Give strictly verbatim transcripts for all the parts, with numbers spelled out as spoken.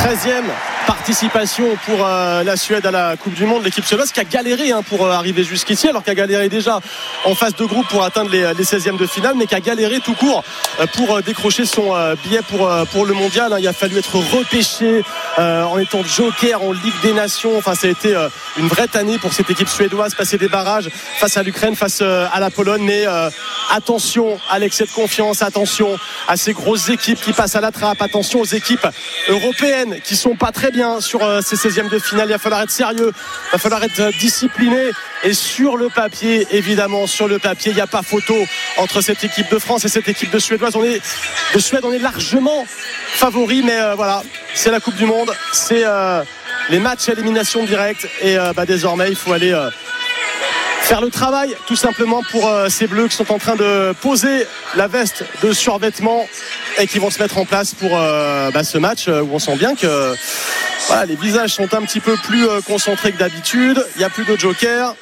treizième participation pour euh, la Suède à la Coupe du Monde. L'équipe suédoise qui a galéré hein, pour euh, arriver jusqu'ici, alors qu'elle a galéré déjà en phase de groupe pour atteindre les, les seizièmes de finale, mais qui a galéré tout court euh, pour euh, décrocher son euh, billet pour, euh, pour le mondial. Hein. Il a fallu être repêché euh, en étant joker en Ligue des Nations. Enfin, ça a été euh, une vraie année pour cette équipe suédoise, passer des barrages face à l'Ukraine, face euh, à la Pologne. Mais euh, attention à l'excès de confiance, attention à ces grosses équipes qui passent à la trappe, attention aux équipes européennes qui sont pas très bien sur euh, ces seizièmes de finale. Il va falloir être sérieux, il va falloir être euh, discipliné, et sur le papier, évidemment sur le papier, il n'y a pas photo entre cette équipe de France et cette équipe de Suédoise. On est, de Suède, on est largement favori, mais euh, voilà, c'est la Coupe du Monde, c'est euh, les matchs à élimination directe, et euh, bah, désormais il faut aller euh, faire le travail tout simplement pour euh, ces Bleus qui sont en train de poser la veste de survêtement et qui vont se mettre en place pour euh, bah, ce match où on sent bien que voilà, les visages sont un petit peu plus euh, concentrés que d'habitude. Il n'y a plus de joker.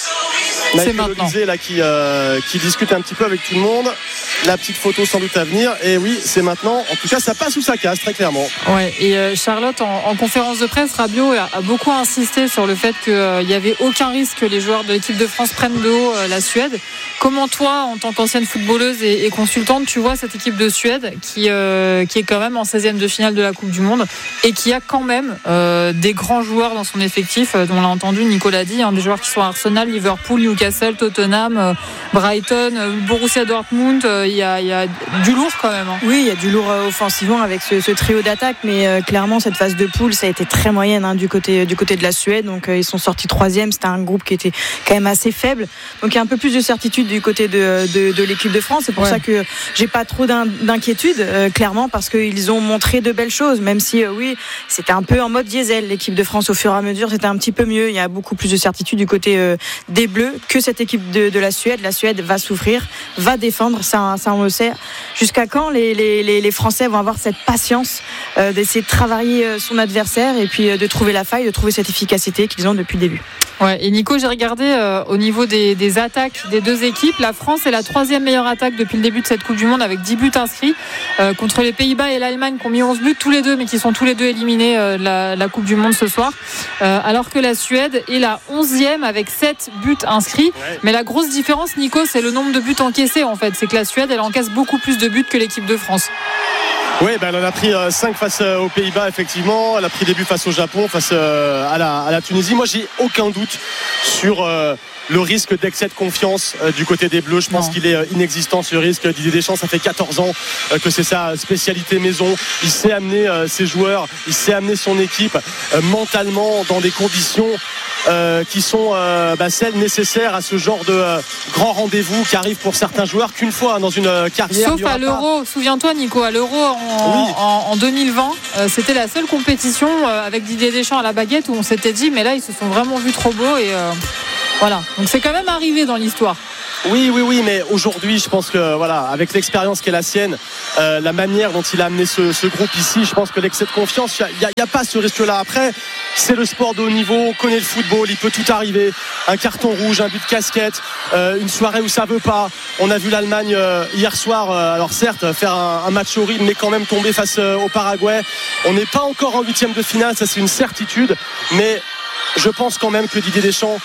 C'est maintenant. Là, qui, euh, qui discute un petit peu avec tout le monde. La petite photo sans doute à venir. Et oui, c'est maintenant. En tout cas, ça passe ou ça casse, très clairement. Ouais. Et euh, Charlotte, en, en conférence de presse, Rabiot a, a beaucoup insisté sur le fait qu'il euh, n'y avait aucun risque que les joueurs de l'équipe de France prennent de haut euh, la Suède. Comment toi, en tant qu'ancienne footballeuse et, et consultante, tu vois cette équipe de Suède qui, euh, qui est quand même en seizième de finale de la Coupe du Monde et qui a quand même euh, des grands joueurs dans son effectif, dont on l'a entendu, Nicolas dit, hein, des joueurs qui sont à Arsenal, Liverpool, Newcastle, Tottenham, euh, Brighton, euh, Borussia Dortmund. Il euh, y, y a du lourd quand même. Hein. Oui, il y a du lourd euh, offensivement avec ce, ce trio d'attaque, mais euh, clairement cette phase de poule, ça a été très moyenne hein, du côté du côté de la Suède. Donc euh, ils sont sortis troisième. C'était un groupe qui était quand même assez faible. Donc il y a un peu plus de certitude du côté de, de, de l'équipe de France. C'est pour ouais. ça que j'ai pas trop d'in, d'inquiétude, euh, clairement, parce qu'ils ont montré de belles choses. Même si euh, oui, c'était un peu en mode diesel. L'équipe de France, au fur et à mesure, c'était un petit peu mieux. Il y a beaucoup plus de certitude du côté euh, des Bleus que cette équipe de, de la Suède. La Suède va souffrir, va défendre. Ça, ça on le sait. Jusqu'à quand les, les, les Français vont avoir cette patience euh, d'essayer de travailler euh, son adversaire et puis euh, de trouver la faille, de trouver cette efficacité qu'ils ont depuis le début. Ouais, et Nico, j'ai regardé euh, au niveau des, des attaques des deux équipes. La France est la troisième meilleure attaque depuis le début de cette Coupe du Monde avec dix buts inscrits euh, contre les Pays-Bas et l'Allemagne qui ont mis onze buts tous les deux, mais qui sont tous les deux éliminés euh, de la, la Coupe du Monde ce soir. Euh, alors que la Suède est la onzième avec sept buts inscrits. Ouais. Mais la grosse différence, Nico, c'est le nombre de buts encaissés en fait. C'est que la Suède, elle encaisse beaucoup plus de buts que l'équipe de France. Oui, ben elle en a pris cinq face aux Pays-Bas, effectivement. Elle a pris des buts face au Japon, face à la, à la Tunisie. Moi, j'ai aucun doute sur euh, le risque d'excès de confiance euh, du côté des Bleus. Je pense non. qu'il est euh, inexistant, ce risque. Didier Deschamps, ça fait quatorze ans euh, que c'est sa spécialité maison. Il sait amener euh, ses joueurs, il sait amener son équipe euh, mentalement dans des conditions Euh, qui sont euh, bah, celles nécessaires à ce genre de euh, grand rendez-vous qui arrive pour certains joueurs qu'une fois dans une euh, carrière. Sauf à l'Euro, pas... souviens-toi Nico, à l'Euro en, oui. en, en deux mille vingt, euh, c'était la seule compétition euh, avec Didier Deschamps à la baguette où on s'était dit mais là ils se sont vraiment vus trop beaux et euh, voilà. Donc c'est quand même arrivé dans l'histoire. Oui, oui, oui, mais aujourd'hui, je pense que voilà, avec l'expérience qui est la sienne, euh, la manière dont il a amené ce, ce groupe ici, je pense que l'excès de confiance, il n'y a, a, a pas ce risque-là. Après, c'est le sport de haut niveau, on connaît le football, il peut tout arriver. Un carton rouge, un but de casquette, euh, une soirée où ça veut pas. On a vu l'Allemagne euh, hier soir, euh, alors certes, faire un, un match horrible, mais quand même tomber face euh, au Paraguay. On n'est pas encore en huitième de finale, ça c'est une certitude, mais je pense quand même que Didier Deschamps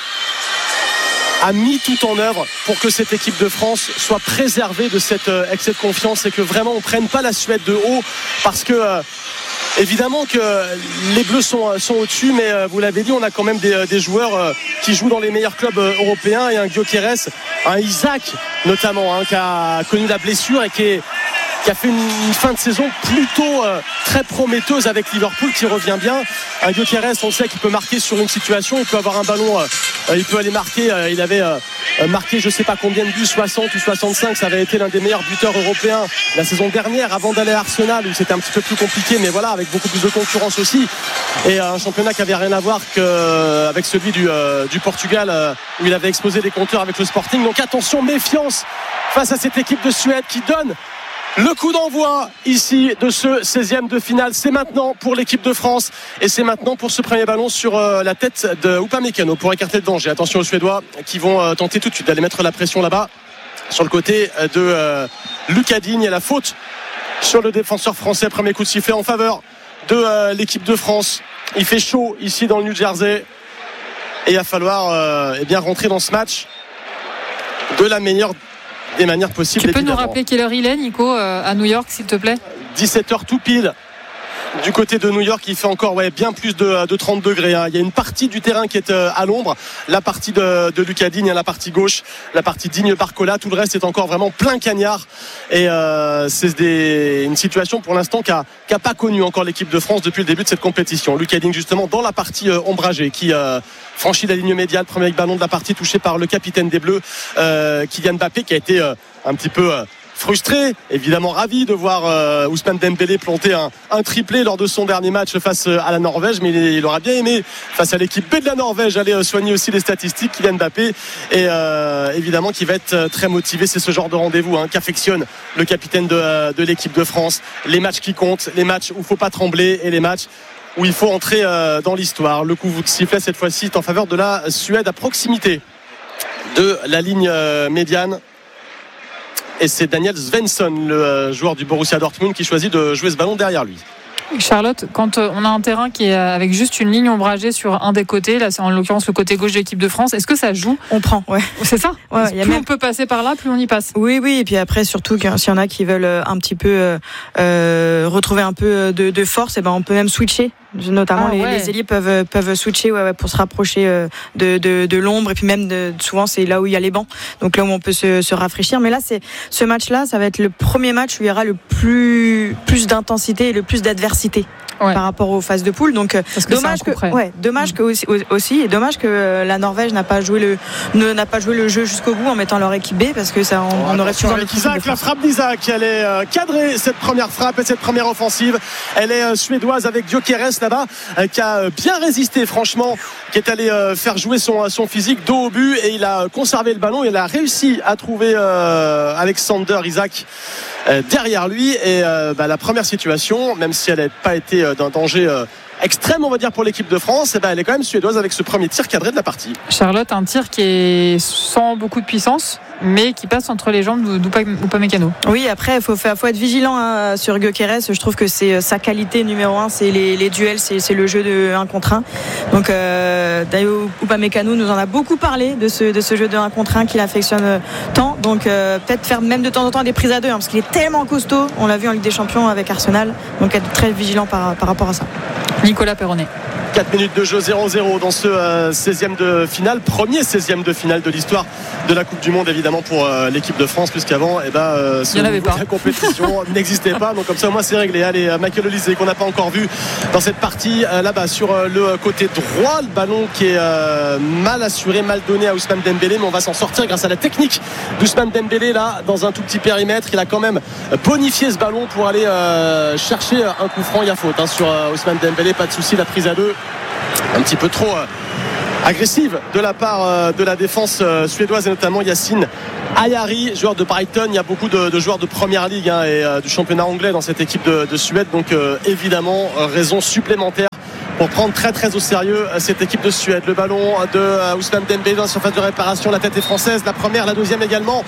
a mis tout en œuvre pour que cette équipe de France soit préservée de cet euh, excès de confiance et que vraiment on prenne pas la Suède de haut parce que euh, évidemment que les Bleus sont, sont au-dessus, mais euh, vous l'avez dit, on a quand même des, des joueurs euh, qui jouent dans les meilleurs clubs euh, européens et un Gyökeres, un Isaac notamment hein, qui a connu la blessure et qui est qui a fait une, une fin de saison plutôt euh, très prometteuse avec Liverpool qui revient bien. Un Gyökeres, on sait qu'il peut marquer sur une situation, il peut avoir un ballon, euh, il peut aller marquer, euh, il avait euh, marqué je sais pas combien de buts, soixante ou soixante-cinq, ça avait été l'un des meilleurs buteurs européens la saison dernière avant d'aller à Arsenal où c'était un petit peu plus compliqué, mais voilà, avec beaucoup plus de concurrence aussi et euh, un championnat qui avait rien à voir qu'avec celui du, euh, du Portugal euh, où il avait explosé les compteurs avec le Sporting. Donc attention, méfiance face à cette équipe de Suède qui donne le coup d'envoi ici de ce seizième de finale. C'est maintenant pour l'équipe de France et c'est maintenant pour ce premier ballon sur euh, la tête de Upamecano pour écarter le danger. Attention aux Suédois qui vont euh, tenter tout de suite d'aller mettre la pression là-bas sur le côté de euh, Lucas Digne. Et la faute sur le défenseur français. Premier coup de sifflet en faveur de euh, l'équipe de France. Il fait chaud ici dans le New Jersey et il va falloir euh, eh bien rentrer dans ce match de la meilleure des manières possibles. Tu peux évidemment. nous rappeler quelle heure il est, Nico, euh, à New York, s'il te plaît? dix-sept heures tout pile. Du côté de New York, il fait encore ouais, bien plus de, de trente degrés. Hein. Il y a une partie du terrain qui est euh, à l'ombre, la partie de, de Lucas Digne, la partie gauche, la partie Digne-Barcola. Tout le reste est encore vraiment plein cagnard. Et euh, c'est des, une situation pour l'instant qui n'a pas connu encore l'équipe de France depuis le début de cette compétition. Lucas Digne justement dans la partie euh, ombragée qui euh, franchit la ligne médiane, premier ballon de la partie touché par le capitaine des Bleus, euh, Kylian Mbappé, qui a été euh, un petit peu... Euh, frustré, évidemment ravi de voir euh, Ousmane Dembélé planter un, un triplé lors de son dernier match face à la Norvège, mais il, il aurait bien aimé face à l'équipe B de la Norvège aller euh, soigner aussi les statistiques. Kylian Mbappé et euh, évidemment qui va être très motivé. C'est ce genre de rendez-vous hein, qu'affectionne le capitaine de, euh, de l'équipe de France. Les matchs qui comptent, les matchs où il ne faut pas trembler et les matchs où il faut entrer euh, dans l'histoire. Le coup de sifflet cette fois-ci est en faveur de la Suède à proximité de la ligne euh, médiane. Et c'est Daniel Svensson, le joueur du Borussia Dortmund, qui choisit de jouer ce ballon derrière lui. Charlotte, quand on a un terrain qui est avec juste une ligne ombragée sur un des côtés, là c'est en l'occurrence le côté gauche de l'équipe de France, est-ce que ça joue? On prend, ouais. C'est ça ouais, Plus même... on peut passer par là, plus on y passe. Oui, oui, et puis après surtout s'il y en a qui veulent un petit peu euh, retrouver un peu de, de force, et ben on peut même switcher. Notamment ah, les, ouais. les ailiers peuvent peuvent switcher ouais, ouais, pour se rapprocher de, de, de l'ombre, et puis même de, souvent c'est là où il y a les bancs, donc là où on peut se, se rafraîchir. Mais là c'est ce match-là, ça va être le premier match où il y aura le plus plus d'intensité et le plus d'adversité. Ouais. Par rapport aux phases de poule, donc que dommage que, ouais, dommage mmh. que aussi, aussi, et dommage que la Norvège n'a pas joué le ne, n'a pas joué le jeu jusqu'au bout en mettant leur équipe B, parce que ça on, oh, on aurait pu avec Isaac, la frappe d'Isaac, elle est euh, cadrée cette première frappe et cette première offensive, elle est euh, suédoise avec Gyökeres là-bas euh, qui a bien résisté franchement, qui est allé euh, faire jouer son son physique dos au but et il a conservé le ballon, il a réussi à trouver euh, Alexander Isaac euh, derrière lui et euh, bah, la première situation, même si elle n'a pas été euh, d'un danger euh, extrême on va dire pour l'équipe de France, et ben elle est quand même suédoise avec ce premier tir cadré de la partie. Charlotte, un tir qui est sans beaucoup de puissance mais qui passe entre les jambes d'Upamecano. Oui, après il faut, faut être vigilant hein, sur Gyökeres. Je trouve que c'est sa qualité numéro un, c'est les, les duels, c'est, c'est le jeu de un contre un. Donc euh, d'ailleurs Upamecano nous en a beaucoup parlé de ce, de ce jeu de un contre un qu'il affectionne tant, donc euh, peut-être faire même de temps en temps des prises à deux hein, parce qu'il est tellement costaud, on l'a vu en Ligue des Champions avec Arsenal, donc être très vigilant par, par rapport à ça. Nicolas Perronnet. quatre minutes de jeu, zéro zéro dans ce euh, seizième de finale, premier seizième de finale de l'histoire de la Coupe du Monde évidemment pour euh, l'équipe de France, puisqu'avant eh ben, euh, ce niveau de la compétition n'existait pas, donc comme ça au moins c'est réglé. Allez, Michael Olise qu'on n'a pas encore vu dans cette partie euh, là-bas sur euh, le côté droit, le ballon qui est euh, mal assuré, mal donné à Ousmane Dembélé, mais on va s'en sortir grâce à la technique d'Ousmane Dembélé là dans un tout petit périmètre. Il a quand même bonifié ce ballon pour aller euh, chercher un coup franc. Il y a faute hein, sur euh, Ousmane Dembélé, pas de souci, la prise à deux un petit peu trop euh, agressive de la part euh, de la défense euh, suédoise et notamment Yacine Ayari, joueur de Brighton. Il y a beaucoup de, de joueurs de première ligue hein, et euh, du championnat anglais dans cette équipe de, de Suède, donc euh, évidemment euh, raison supplémentaire pour prendre très très au sérieux cette équipe de Suède. Le ballon de euh, Ousmane Dembélé dans la surface de réparation, la tête est française, la première, la deuxième également,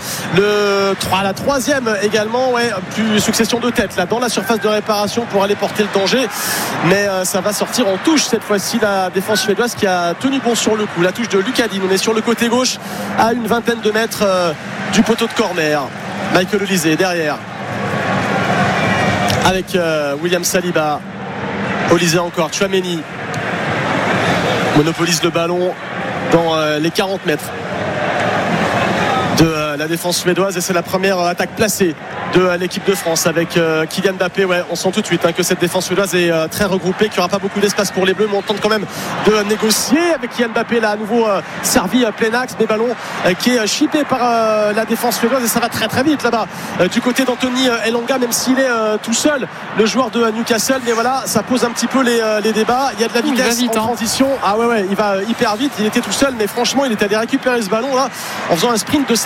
le trois, la troisième également, ouais, plus succession de têtes là dans la surface de réparation pour aller porter le danger, mais euh, ça va sortir en touche cette fois-ci, la défense suédoise qui a tenu bon sur le coup. La touche de Lucas Digne, on est sur le côté gauche à une vingtaine de mètres euh, du poteau de corner. Michael Olise derrière avec euh, William Saliba. Olise encore, Tchouaméni monopolise le ballon dans euh, les quarante mètres de euh, la défense suédoise et c'est la première euh, attaque placée de euh, l'équipe de France avec euh, Kylian Mbappé. Ouais, on sent tout de suite hein, que cette défense suédoise est euh, très regroupée, qu'il n'y aura pas beaucoup d'espace pour les Bleus, mais on tente quand même de euh, négocier avec Kylian Mbappé là à nouveau euh, servi à plein axe, des ballons euh, qui est euh, chippé par euh, la défense suédoise et ça va très très vite là-bas euh, du côté d'Anthony euh, Elanga, même s'il est euh, tout seul, le joueur de euh, Newcastle, mais voilà, ça pose un petit peu les, euh, les débats. Il y a de la vitesse vite, en hein. transition. Ah ouais ouais, il va hyper vite, il était tout seul, mais franchement il est allé récupérer ce ballon là en faisant un sprint de cinquante mètres.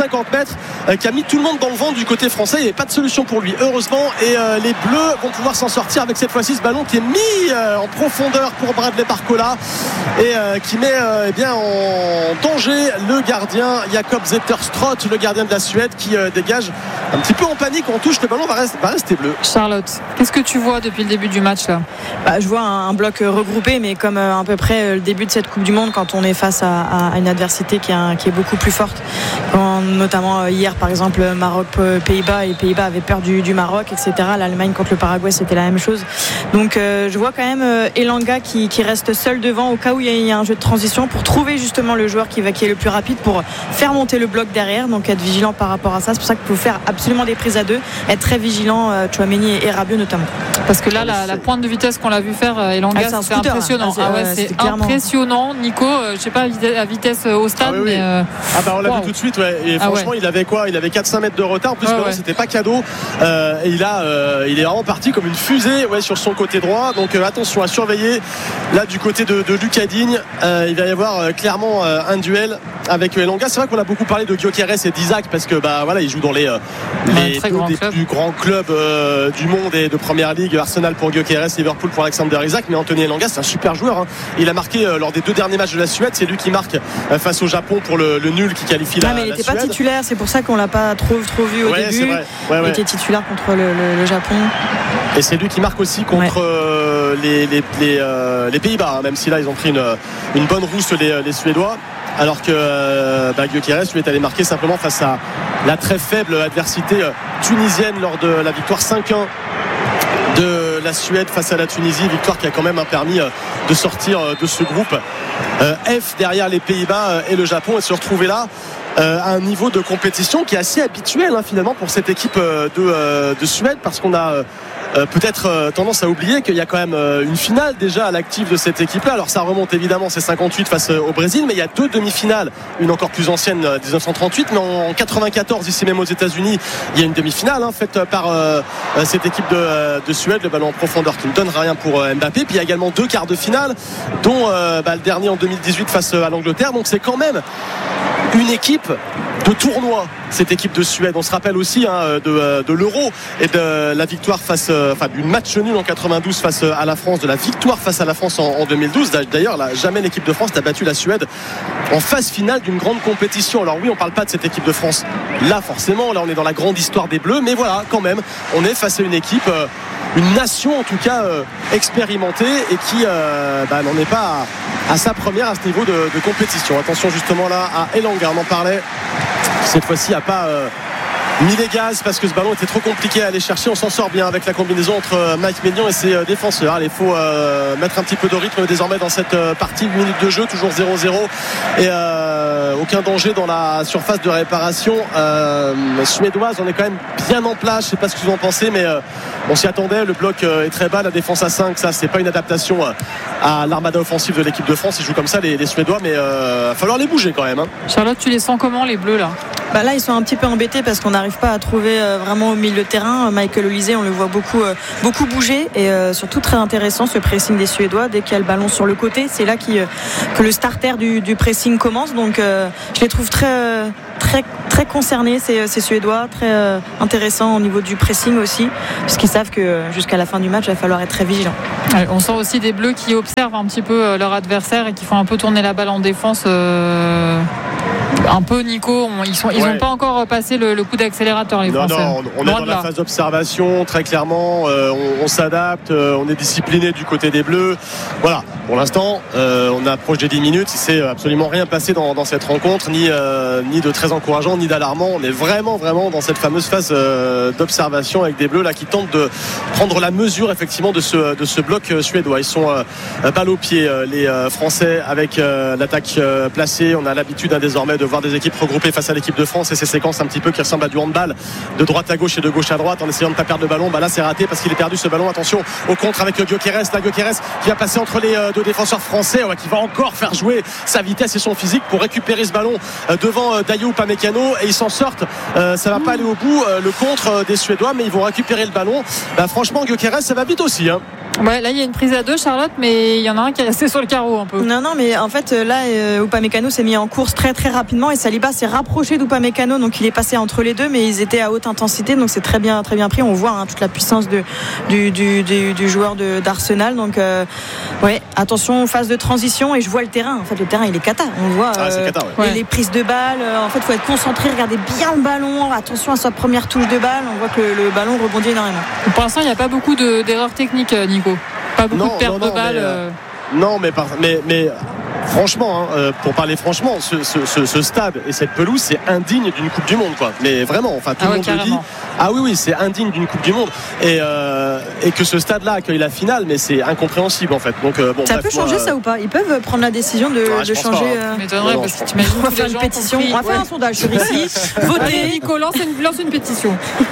mètres euh, qui a mis tout le monde dans le vent du côté français. Il n'y avait pas de solution pour lui, heureusement, et euh, les Bleus vont pouvoir s'en sortir avec cette fois-ci ce ballon qui est mis euh, en profondeur pour Bradley Barcola et euh, qui met euh, eh bien, en danger le gardien Jakob Zetterström, le gardien de la Suède, qui euh, dégage un petit peu en panique. On touche, le ballon va rester, va rester bleu. Charlotte, qu'est-ce que tu vois depuis le début du match là? Bah, je vois un, un bloc regroupé, mais comme euh, à peu près le début de cette Coupe du Monde, quand on est face à, à une adversité qui, a, qui est beaucoup plus forte. Quand, notamment euh, hier, par exemple, Maroc-Pays-Bas, et Pays-Bas avaient peur du, du Maroc, et cetera. L'Allemagne contre le Paraguay, c'était la même chose. Donc euh, je vois quand même euh, Elanga qui, qui reste seul devant au cas où il y, y a un jeu de transition pour trouver justement le joueur qui, va, qui est le plus rapide pour faire monter le bloc derrière. Donc être vigilant par rapport à ça. C'est pour ça qu'il faut faire absolument des prises à deux, être très vigilant, euh, Tchouaméni et, et Rabiot notamment. Parce que là, la, la pointe de vitesse qu'on l'a vu faire, Elanga, ah, c'est, c'est impressionnant. Ah, c'est, ah ouais, euh, c'est clairement... impressionnant. Nico, euh, je sais pas à vitesse au stade, ah, oui, mais. Euh... Ah bah on l'a wow. vu tout de suite, ouais. Et ah, franchement, ouais. il avait quoi? Il avait quatre cinq mètres de retard. En plus, ouais, non, ouais. c'était pas cadeau. Euh, et il a, euh, il est vraiment parti comme une fusée, ouais, sur son côté droit. Donc euh, attention à surveiller. Là, du côté de, de Lucas Digne, euh, il va y avoir euh, clairement euh, un duel avec Elanga. C'est vrai qu'on a beaucoup parlé de Gyökeres et d'Isaac parce que bah voilà, ils jouent dans les, euh, les deux grand des club. plus grands clubs euh, du monde et de première ligue. Arsenal pour Gyökeres, Liverpool pour Alexander Isaac. Mais Anthony Elanga, c'est un super joueur. Hein. Il a marqué euh, lors des deux derniers matchs de la Suède. C'est lui qui marque euh, face au Japon pour le, le nul qui qualifie ah, la, mais il la n'était Suède. pas titulaire, c'est pour ça qu'on l'a pas trop, trop vu au ouais, début. Ouais, ouais. Il était titulaire contre le, le, le Japon. Et c'est lui qui marque aussi contre ouais. euh, les, les, les, euh, les Pays-Bas, hein, même si là ils ont pris une, une bonne rousse les, les Suédois. Alors que euh, bah, Gyökeres lui est allé marquer simplement face à la très faible adversité tunisienne lors de la victoire cinq un de la Suède face à la Tunisie, victoire qui a quand même permis de sortir de ce groupe F derrière les Pays-Bas et le Japon et se retrouver là Euh, à un niveau de compétition qui est assez habituel hein, finalement pour cette équipe euh, de, euh, de Suède, parce qu'on a euh, peut-être euh, tendance à oublier qu'il y a quand même euh, une finale déjà à l'actif de cette équipe là. Alors ça remonte évidemment, c'est cinquante-huit face au Brésil, mais il y a deux demi-finales, une encore plus ancienne, euh, dix-neuf cent trente-huit, mais en quatre-vingt-quatorze ici même aux États-Unis il y a une demi-finale hein, faite par euh, cette équipe de, euh, de Suède, le ballon en profondeur qui ne donne rien pour euh, Mbappé. Puis il y a également deux quarts de finale, dont euh, bah, le dernier en deux mille dix-huit face à l'Angleterre. Donc c'est quand même une équipe de tournoi, cette équipe de Suède. On se rappelle aussi hein, de, de l'Euro et de la victoire face, enfin du match nul en quatre-vingt-douze face à la France, de la victoire face à la France en, en deux mille douze. D'ailleurs, là, jamais l'équipe de France n'a battu la Suède en phase finale d'une grande compétition. Alors oui, on parle pas de cette équipe de France là forcément, là on est dans la grande histoire des Bleus, mais voilà, quand même, on est face à une équipe, euh, une nation en tout cas euh, expérimentée et qui euh, bah, n'en est pas à, à sa première à ce niveau de, de compétition. Attention justement là à Elanga, on en parlait. Cette fois-ci, il n'y a pas euh, mis les gaz parce que ce ballon était trop compliqué à aller chercher. On s'en sort bien avec la combinaison entre Mike Maignan et ses euh, défenseurs. Il faut euh, mettre un petit peu de rythme désormais dans cette euh, partie. huit minutes de jeu, toujours zéro zéro et euh, aucun danger dans la surface de réparation euh, suédoise. On est quand même bien en place. Je ne sais pas ce que vous en pensez, mais euh, on s'y attendait. Le bloc euh, est très bas, la défense à cinq, ça c'est pas une adaptation euh, à l'armada offensive de l'équipe de France. Ils jouent comme ça les, les Suédois, mais il euh, va falloir les bouger quand même hein. Charlotte, tu les sens comment les Bleus là? Bah là ils sont un petit peu embêtés parce qu'on n'arrive pas à trouver euh, vraiment au milieu de terrain. Michael Olise, on le voit beaucoup, euh, beaucoup bouger et euh, surtout très intéressant ce pressing des Suédois. Dès qu'il y a le ballon sur le côté, c'est là qui, euh, que le starter du, du pressing commence. Donc euh, je les trouve très, euh, très, très concernés ces, ces Suédois, très euh, intéressants au niveau du pressing aussi, parce qu'ils savent que euh, jusqu'à la fin du match il va falloir être très vigilant. Ouais, on sent aussi des Bleus qui observent un petit peu euh, leur adversaire et qui font un peu tourner la balle en défense. Euh... Un peu Nico, on, ils sont, ils n'ont ouais. pas encore passé le, le coup d'accélérateur les non, Français. Non, on, on est dans la phase d'observation très clairement. Euh, on, on s'adapte, euh, on est discipliné du côté des Bleus. Voilà. Pour l'instant, euh, on approche des dix minutes. Il s'est absolument rien passé dans, dans cette rencontre, ni euh, ni de très encourageant, ni d'alarmant. On est vraiment, vraiment dans cette fameuse phase euh, d'observation avec des Bleus là qui tentent de prendre la mesure effectivement de ce de ce bloc suédois. Ils sont euh, balle au pied euh, les euh, Français avec euh, l'attaque euh, placée. On a l'habitude hein, désormais de voir des équipes regroupées face à l'équipe de France et ces séquences un petit peu qui ressemblent à du handball de droite à gauche et de gauche à droite en essayant de ne pas perdre le ballon. Bah là c'est raté parce qu'il est perdu ce ballon. Attention au contre avec Gyökeres. Là Gyökeres qui va passer entre les euh, deux défenseurs français, ouais, qui va encore faire jouer sa vitesse et son physique pour récupérer ce ballon euh, devant euh, Dayot Upamecano et ils s'en sortent. Euh, ça va pas aller au bout euh, le contre euh, des Suédois, mais ils vont récupérer le ballon. Bah, franchement Gyökeres ça va vite aussi hein. Ouais, là il y a une prise à deux, Charlotte, mais il y en a un qui est resté sur le carreau un peu. Non, non, mais en fait là, euh, Upamecano s'est mis en course très très rapidement et Saliba s'est rapproché d'Upamecano, donc il est passé entre les deux, mais ils étaient à haute intensité, donc c'est très bien très bien pris. On voit hein, toute la puissance de, du, du, du, du joueur de, d'Arsenal, donc euh, ouais, attention phase de transition et je vois le terrain. En fait, le terrain il est cata. On voit euh, ah, c'est cata, ouais. les, les prises de balles. En fait, il faut être concentré, regarder bien le ballon. Attention à sa première touche de balle. On voit que le, le ballon rebondit énormément. Pour l'instant, il n'y a pas beaucoup de, d'erreurs techniques, Nico. Pas beaucoup non, de pertes non, non, de balles. Mais, euh, non, mais, par, mais, mais franchement, hein, euh, pour parler franchement, ce, ce, ce, ce stade et cette pelouse, c'est indigne d'une Coupe du Monde, quoi. Mais vraiment, enfin, tout ah le ouais, monde carrément. le dit. Ah oui, oui, c'est indigne d'une Coupe du Monde. Et, euh, et que ce stade-là accueille la finale, mais c'est incompréhensible, en fait. Donc, euh, bon, ça bref, peut changer moi, ça ou pas? Ils peuvent prendre la décision de, ouais, de changer. pas, hein. euh... m'étonnerait non, parce que non, t'imagines On va tous faire les une gens pétition. compris. On va faire Ouais. un sondage sur ici. Allez, Votez. Nico, lance une, lance une pétition.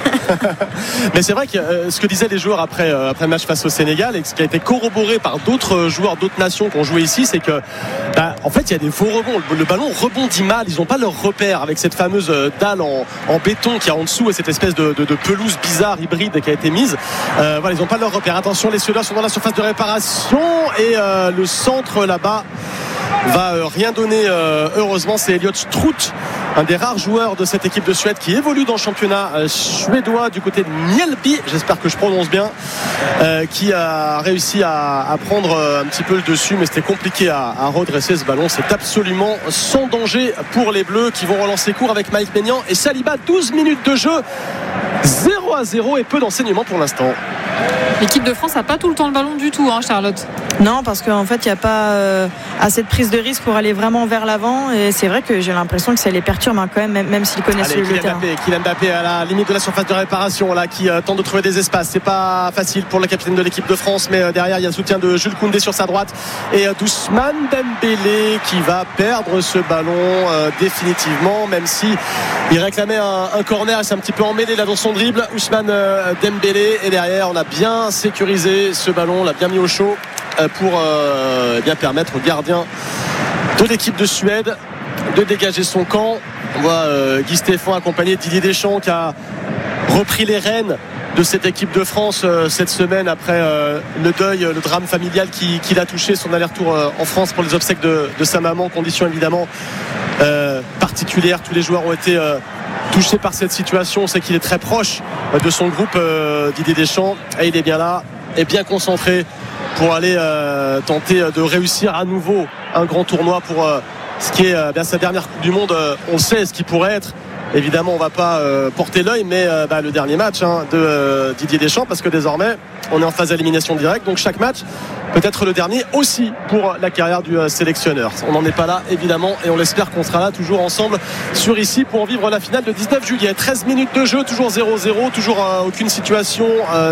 Mais c'est vrai que euh, ce que disaient les joueurs après, euh, après le match face au Sénégal et ce qui a été corroboré par d'autres joueurs d'autres nations qui ont joué ici, c'est que bah, en fait il y a des faux rebonds. Le, le ballon rebondit mal, ils n'ont pas leur repère avec cette fameuse euh, dalle en, en béton qui est en dessous et cette espèce de, de, de pelouse bizarre hybride qui a été mise. Euh, voilà, ils n'ont pas leur repère. Attention, les Suédois sont dans la surface de réparation et euh, le centre là-bas va euh, rien donner. Euh, heureusement, c'est Elliot Struth, un des rares joueurs de cette équipe de Suède qui évolue dans le championnat euh, suédois du côté de Mjällby, j'espère que je prononce bien, euh, qui a réussi à, à prendre euh, un petit peu le dessus, mais c'était compliqué à, à redresser ce ballon. C'est absolument sans danger pour les Bleus qui vont relancer court avec Mike Maignan et Saliba. Douze minutes de jeu, zéro à zéro et peu d'enseignement pour l'instant. L'équipe de France n'a pas tout le temps le ballon du tout, hein, Charlotte. Non, parce qu'en fait, il n'y a pas euh, assez de prise de risque pour aller vraiment vers l'avant. Et c'est vrai que j'ai l'impression que ça les perturbe hein, quand même, même, même s'ils connaissent Allez, le, le terrain. Mbappé, Kylian Mbappé à la limite de la surface de réparation là, qui euh, tente de trouver des espaces. C'est pas facile pour le capitaine de l'équipe de France, mais euh, derrière il y a le soutien de Jules Koundé sur sa droite et euh, d'Ousmane Dembélé qui va perdre ce ballon euh, définitivement, même si il réclamait un, un corner. Il s'est un petit peu emmêlé là dans son dribble, Ousmane euh, Dembélé, et derrière on a bien sécurisé ce ballon, on l'a bien mis au chaud euh, pour euh, bien permettre au gardien de l'équipe de Suède de dégager son camp. On voit euh, Guy Stéphane accompagné de Didier Deschamps qui a repris les rênes de cette équipe de France euh, cette semaine après euh, le deuil, le drame familial qui, qui l'a touché, son aller-retour euh, en France pour les obsèques de, de sa maman, condition évidemment euh, particulière. Tous les joueurs ont été euh, touchés par cette situation. On sait qu'il est très proche euh, de son groupe, euh, Didier Deschamps, et il est bien là et bien concentré pour aller euh, tenter de réussir à nouveau un grand tournoi pour euh, ce qui est euh, bien sa dernière Coupe du Monde. Euh, on sait ce qui pourrait être. Évidemment, on ne va pas euh, porter l'œil, mais euh, bah, le dernier match hein, de euh, Didier Deschamps, parce que désormais, on est en phase d'élimination directe. Donc chaque match peut être le dernier aussi pour la carrière du euh, sélectionneur. On n'en est pas là, évidemment, et on l'espère qu'on sera là toujours ensemble sur ici pour vivre la finale de dix-neuf juillet. treize minutes de jeu, toujours zéro zéro, toujours euh, aucune situation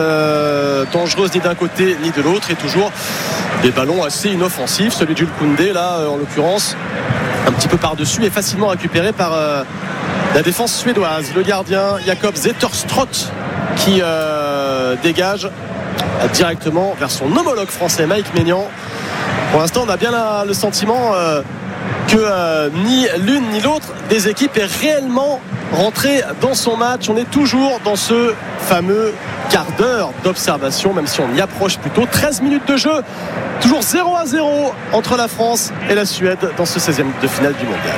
euh, dangereuse ni d'un côté ni de l'autre, et toujours des ballons assez inoffensifs. Celui de Jules Koundé, là, euh, en l'occurrence, un petit peu par-dessus et facilement récupéré par euh, la défense suédoise. Le gardien Jakob Zetterström qui euh, dégage directement vers son homologue français Mike Maignan. Pour l'instant, on a bien la, le sentiment euh, que euh, ni l'une ni l'autre des équipes est réellement rentrée dans son match. On est toujours dans ce fameux quart d'heure d'observation, même si on y approche plutôt. treize minutes de jeu, toujours zéro à zéro entre la France et la Suède dans ce seizième de finale du mondial.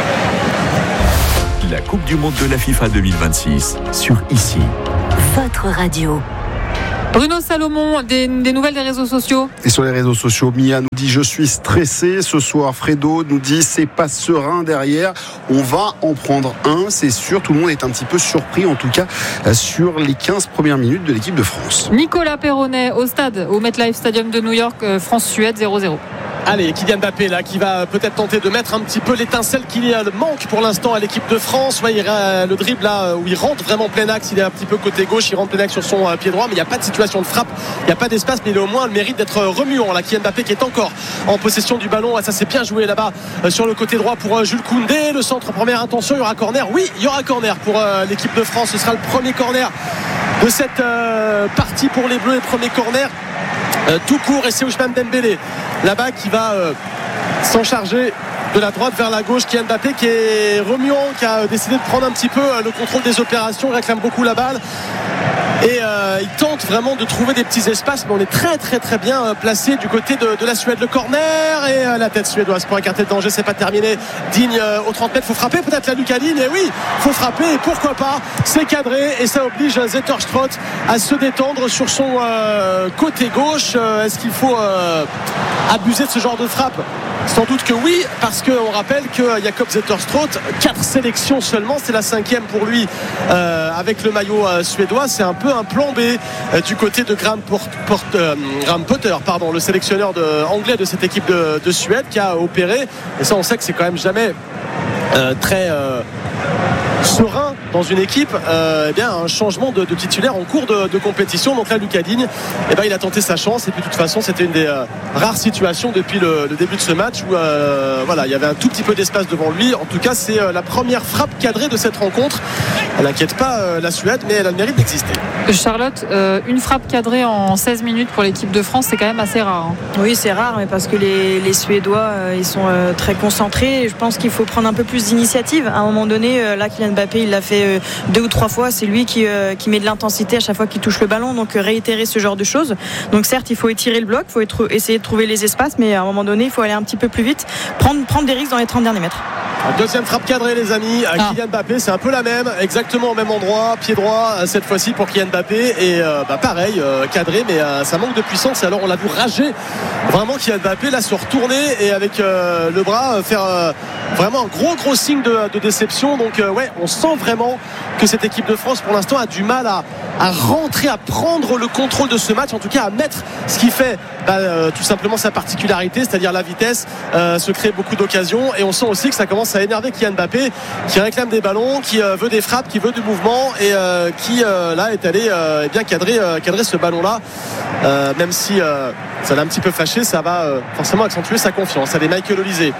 La Coupe du Monde de la FIFA deux mille vingt-six sur ici. Votre radio. Bruno Salomon, des, des nouvelles des réseaux sociaux. Et sur les réseaux sociaux, Mia nous dit je suis stressé ce soir. Fredo nous dit c'est pas serein derrière. On va en prendre un, c'est sûr. Tout le monde est un petit peu surpris, en tout cas sur les quinze premières minutes de l'équipe de France. Nicolas Perronnet au stade, au MetLife Stadium de New York, euh, France-Suède zéro zéro. Allez, Kylian Mbappé là qui va peut-être tenter de mettre un petit peu l'étincelle qu'il y a le manque pour l'instant à l'équipe de France. Ouais, il, le dribble là où il rentre vraiment plein axe, il est un petit peu côté gauche, il rentre plein axe sur son euh, pied droit, mais il n'y a pas de situation de frappe, il n'y a pas d'espace, mais il a au moins le mérite d'être remuant là. Kylian Mbappé qui est encore en possession du ballon, et ça c'est bien joué là-bas euh, sur le côté droit pour euh, Jules Koundé. Le centre, première intention, il y aura corner. Oui, il y aura corner pour euh, l'équipe de France. Ce sera le premier corner de cette euh, partie pour les Bleus, le premier corner euh, tout court, et c'est Ousmane Dembélé là-bas qui va euh, s'en charger de la droite vers la gauche. Kylian Mbappé qui est remuant, qui a décidé de prendre un petit peu le contrôle des opérations, réclame beaucoup la balle, et euh, il tente vraiment de trouver des petits espaces, mais on est très très très bien euh, placé du côté de, de la Suède. Le corner et euh, la tête suédoise pour écarter le danger, c'est pas terminé. Digne euh, aux trente mètres, faut frapper peut-être la Lucas Digne, et oui, faut frapper, et pourquoi pas, c'est cadré, et ça oblige Zetterström à se détendre sur son euh, côté gauche. Euh, est-ce qu'il faut euh, abuser de ce genre de frappe? Sans doute que oui, parce qu'on rappelle que Jakob Zetterström, quatre sélections seulement, c'est la cinquième pour lui euh, avec le maillot euh, suédois. C'est un peu un plan B euh, du côté de Graham, Port, Port, euh, Graham Potter, pardon, le sélectionneur de, anglais de cette équipe de, de Suède qui a opéré. Et ça, on sait que c'est quand même jamais euh, très euh, serein dans une équipe, euh, eh bien un changement de, de titulaire en cours de, de compétition. Donc là, Lucas Digne, eh ben, il a tenté sa chance, et puis de toute façon c'était une des euh, rares situations depuis le, le début de ce match où euh, voilà, il y avait un tout petit peu d'espace devant lui. En tout cas, c'est euh, la première frappe cadrée de cette rencontre. Elle n'inquiète pas euh, la Suède, mais elle a le mérite d'exister. Charlotte, euh, une frappe cadrée en seize minutes pour l'équipe de France, c'est quand même assez rare, hein. Oui, c'est rare, mais parce que les, les Suédois euh, ils sont euh, très concentrés, et je pense qu'il faut prendre un peu plus d'initiative à un moment donné. euh, Là, Kylian Mbappé, il l'a fait euh, deux ou trois fois, c'est lui qui, euh, qui met de l'intensité à chaque fois qu'il touche le ballon, donc euh, réitérer ce genre de choses. Donc certes, il faut étirer le bloc, il faut être, essayer de trouver les espaces, mais à un moment donné, il faut aller un petit peu plus vite, prendre, prendre des risques dans les trente derniers mètres. Deuxième frappe cadrée, les amis, à ah. Kylian Mbappé, c'est un peu la même, exactement au même endroit, pied droit cette fois-ci pour Kylian Mbappé, et euh, bah, pareil, euh, cadré, mais euh, ça manque de puissance. Et alors on l'a vu rager vraiment Kylian Mbappé, là se retourner et avec euh, le bras euh, faire euh, vraiment un gros gros signe de, de déception. Donc euh, ouais, on sent vraiment que cette équipe de France pour l'instant a du mal à, à rentrer, à prendre le contrôle de ce match, en tout cas à mettre ce qui fait bah, euh, tout simplement sa particularité, c'est-à-dire la vitesse, euh, se crée beaucoup d'occasions, et on sent aussi que ça commence à énerver Kylian Mbappé qui réclame des ballons, qui euh, veut des frappes, qui veut du mouvement, et euh, qui euh, là est allé euh, bien cadrer, euh, cadrer ce ballon là, euh, même si euh, ça l'a un petit peu fâché, ça va euh, forcément accentuer sa confiance. Allez, Michael Olise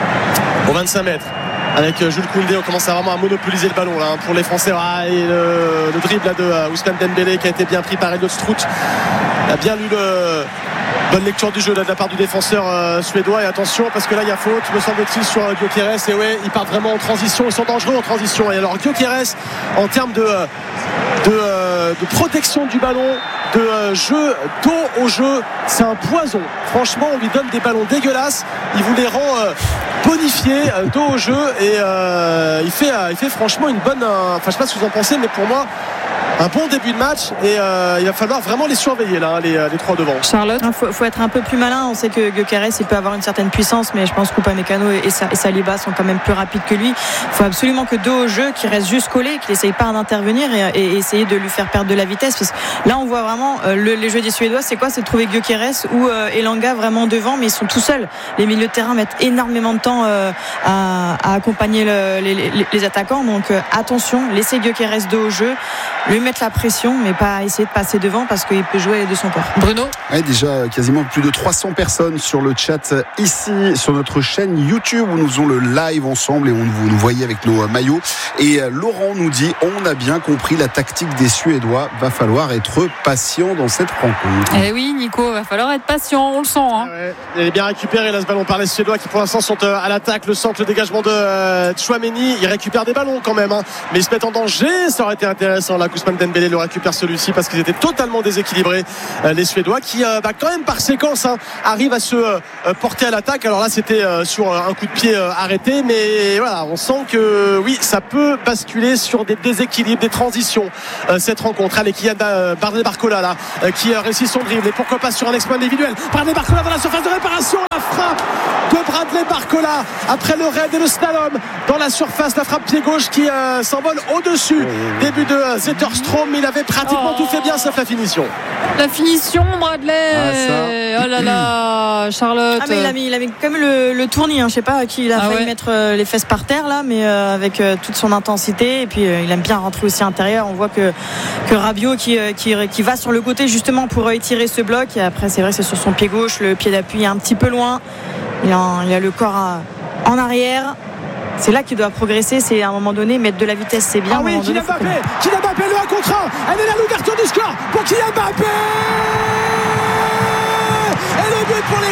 au vingt-cinq mètres avec Jules Koundé, on commence à vraiment à monopoliser le ballon là, hein, pour les Français. Ah, et le, le dribble là, de uh, Ousmane Dembélé qui a été bien pris par Elliot Strout, il a bien lu le bonne lecture du jeu là, de la part du défenseur euh, suédois, et attention parce que là il y a faute, me semble-t-il, sur euh, Gyökeres, et ouais, ils partent vraiment en transition, ils sont dangereux en transition. Et alors Gyökeres, en termes de, de, euh, de protection du ballon, de euh, jeu, dos au jeu, c'est un poison. Franchement, on lui donne des ballons dégueulasses, il vous les rend euh, bonifiés, euh, dos au jeu, et euh, il, fait, euh, il fait franchement une bonne, euh, enfin je sais pas ce que vous en pensez, mais pour moi un bon début de match, et euh, il va falloir vraiment les surveiller là, les, les trois devant. Charlotte, il faut, faut être un peu plus malin. On sait que Gyökeres il peut avoir une certaine puissance, mais je pense qu'Upamecano et, et Saliba sont quand même plus rapides que lui. Il faut absolument que dos au jeu, qu'il reste juste collé, qu'il essaye pas d'intervenir et, et essayer de lui faire perdre de la vitesse. Parce que là on voit vraiment euh, le, les jeux des Suédois, c'est quoi? C'est de trouver Gyökeres ou euh, Elanga vraiment devant, mais ils sont tout seuls. Les milieux de terrain mettent énormément de temps euh, à, à accompagner le, les, les, les attaquants, donc euh, attention, laissez Gyökeres dos au jeu, lui mettre la pression, mais pas essayer de passer devant parce qu'il peut jouer de son corps. Bruno, ouais, déjà quasiment plus de trois cents personnes sur le chat ici sur notre chaîne YouTube où nous faisons le live ensemble et on vous nous voyez avec nos maillots. Et Laurent nous dit: on a bien compris la tactique des Suédois, va falloir être patient dans cette rencontre. Eh oui, Nico, va falloir être patient, on le sent, hein. Ouais, il est bien récupéré là ce ballon par les Suédois qui pour l'instant sont à l'attaque. Le centre, le dégagement de euh, Tchouaméni, il récupère des ballons quand même, hein, mais ils se mettent en danger. Ça aurait été intéressant là, Ousmane Dembélé le récupère celui-ci parce qu'ils étaient totalement déséquilibrés, euh, les Suédois qui euh, bah, quand même par séquence hein, arrivent à se euh, porter à l'attaque. Alors là c'était euh, sur un coup de pied euh, arrêté, mais voilà, on sent que oui, ça peut basculer sur des déséquilibres, des transitions, euh, cette rencontre. Allez, Kylian euh, Bradley Barcola là euh, qui euh, réussit son dribble, et pourquoi pas sur un exploit individuel. Bradley Barcola dans la surface de réparation, la frappe de Bradley Barcola après le raid et le slalom dans la surface, la frappe pied gauche qui euh, s'envole au-dessus. Début de euh, Zetterström, il avait pratiquement oh. tout fait bien sauf la finition. La finition, Bradley. Ah, oh là là, Charlotte. Ah mais il a mis, il a mis quand même le, le tournis, hein. Je sais pas qui il a ah failli ouais. mettre euh, les fesses par terre là, mais euh, avec euh, toute son intensité, et puis euh, il aime bien rentrer aussi intérieur. On voit que, que Rabiot qui, euh, qui, qui va sur le côté justement pour étirer ce bloc, et après c'est vrai que c'est sur son pied gauche, le pied d'appui est un petit peu loin, il a, il a le corps à, en arrière. C'est là qu'il doit progresser, c'est à un moment donné mettre de la vitesse, c'est bien. Ah oui, Kylian Mbappé, Kylian Mbappé le un contre un, elle est là l'ouverture du score pour Kylian Mbappé, et le but pour l'équipe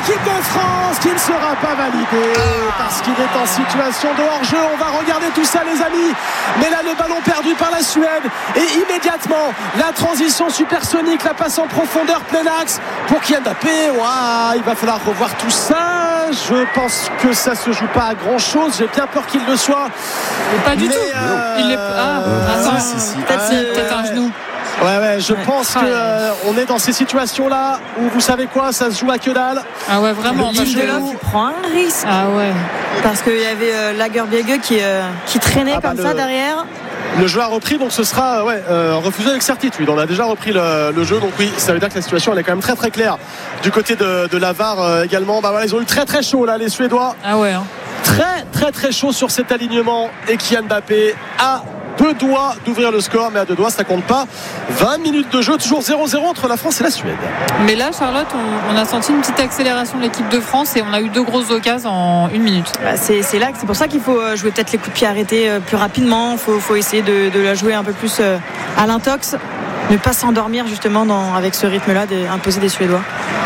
l'équipe de France qui ne sera pas validé parce qu'il est en situation de hors-jeu. On va regarder tout ça, les amis. Mais là, le ballon perdu par la Suède et immédiatement la transition supersonique, la passe en profondeur plein axe pour Kylian Mbappé. Ouah, il va falloir revoir tout ça. Je pense que ça se joue pas à grand chose. J'ai bien peur qu'il le soit. Mais pas du mais tout. Euh... Il est... Ah, euh, attends, si, si, si. peut-être, Euh... peut-être un genou. Ouais, ouais, je ouais. pense qu'on euh, est dans ces situations-là où vous savez quoi, ça se joue à que dalle. Ah ouais, vraiment. Lindelof, il prend un risque. Ah ouais. Parce qu'il y avait euh, Lagerbielke qui, euh, qui traînait ah bah comme le... ça derrière. Le jeu a repris, donc ce sera ouais, euh, refusé avec certitude. On a déjà repris le, le jeu, donc oui, ça veut dire que la situation elle est quand même très très claire du côté de, de la V A R euh, également. Bah voilà, ils ont eu très très chaud là, les Suédois. Ah ouais. Hein. Très très très chaud sur cet alignement et Kylian Mbappé a deux doigts d'ouvrir le score, mais à deux doigts ça compte pas. Vingt minutes de jeu, toujours zéro zéro entre la France et la Suède. Mais là, Charlotte, on, on a senti une petite accélération de l'équipe de France et on a eu deux grosses occasions en une minute. Bah c'est, c'est là, c'est pour ça qu'il faut jouer peut-être les coups de pied arrêtés plus rapidement. Il faut, faut essayer de, de la jouer un peu plus à l'intox, ne pas s'endormir justement dans, avec ce rythme-là imposé des Suédois.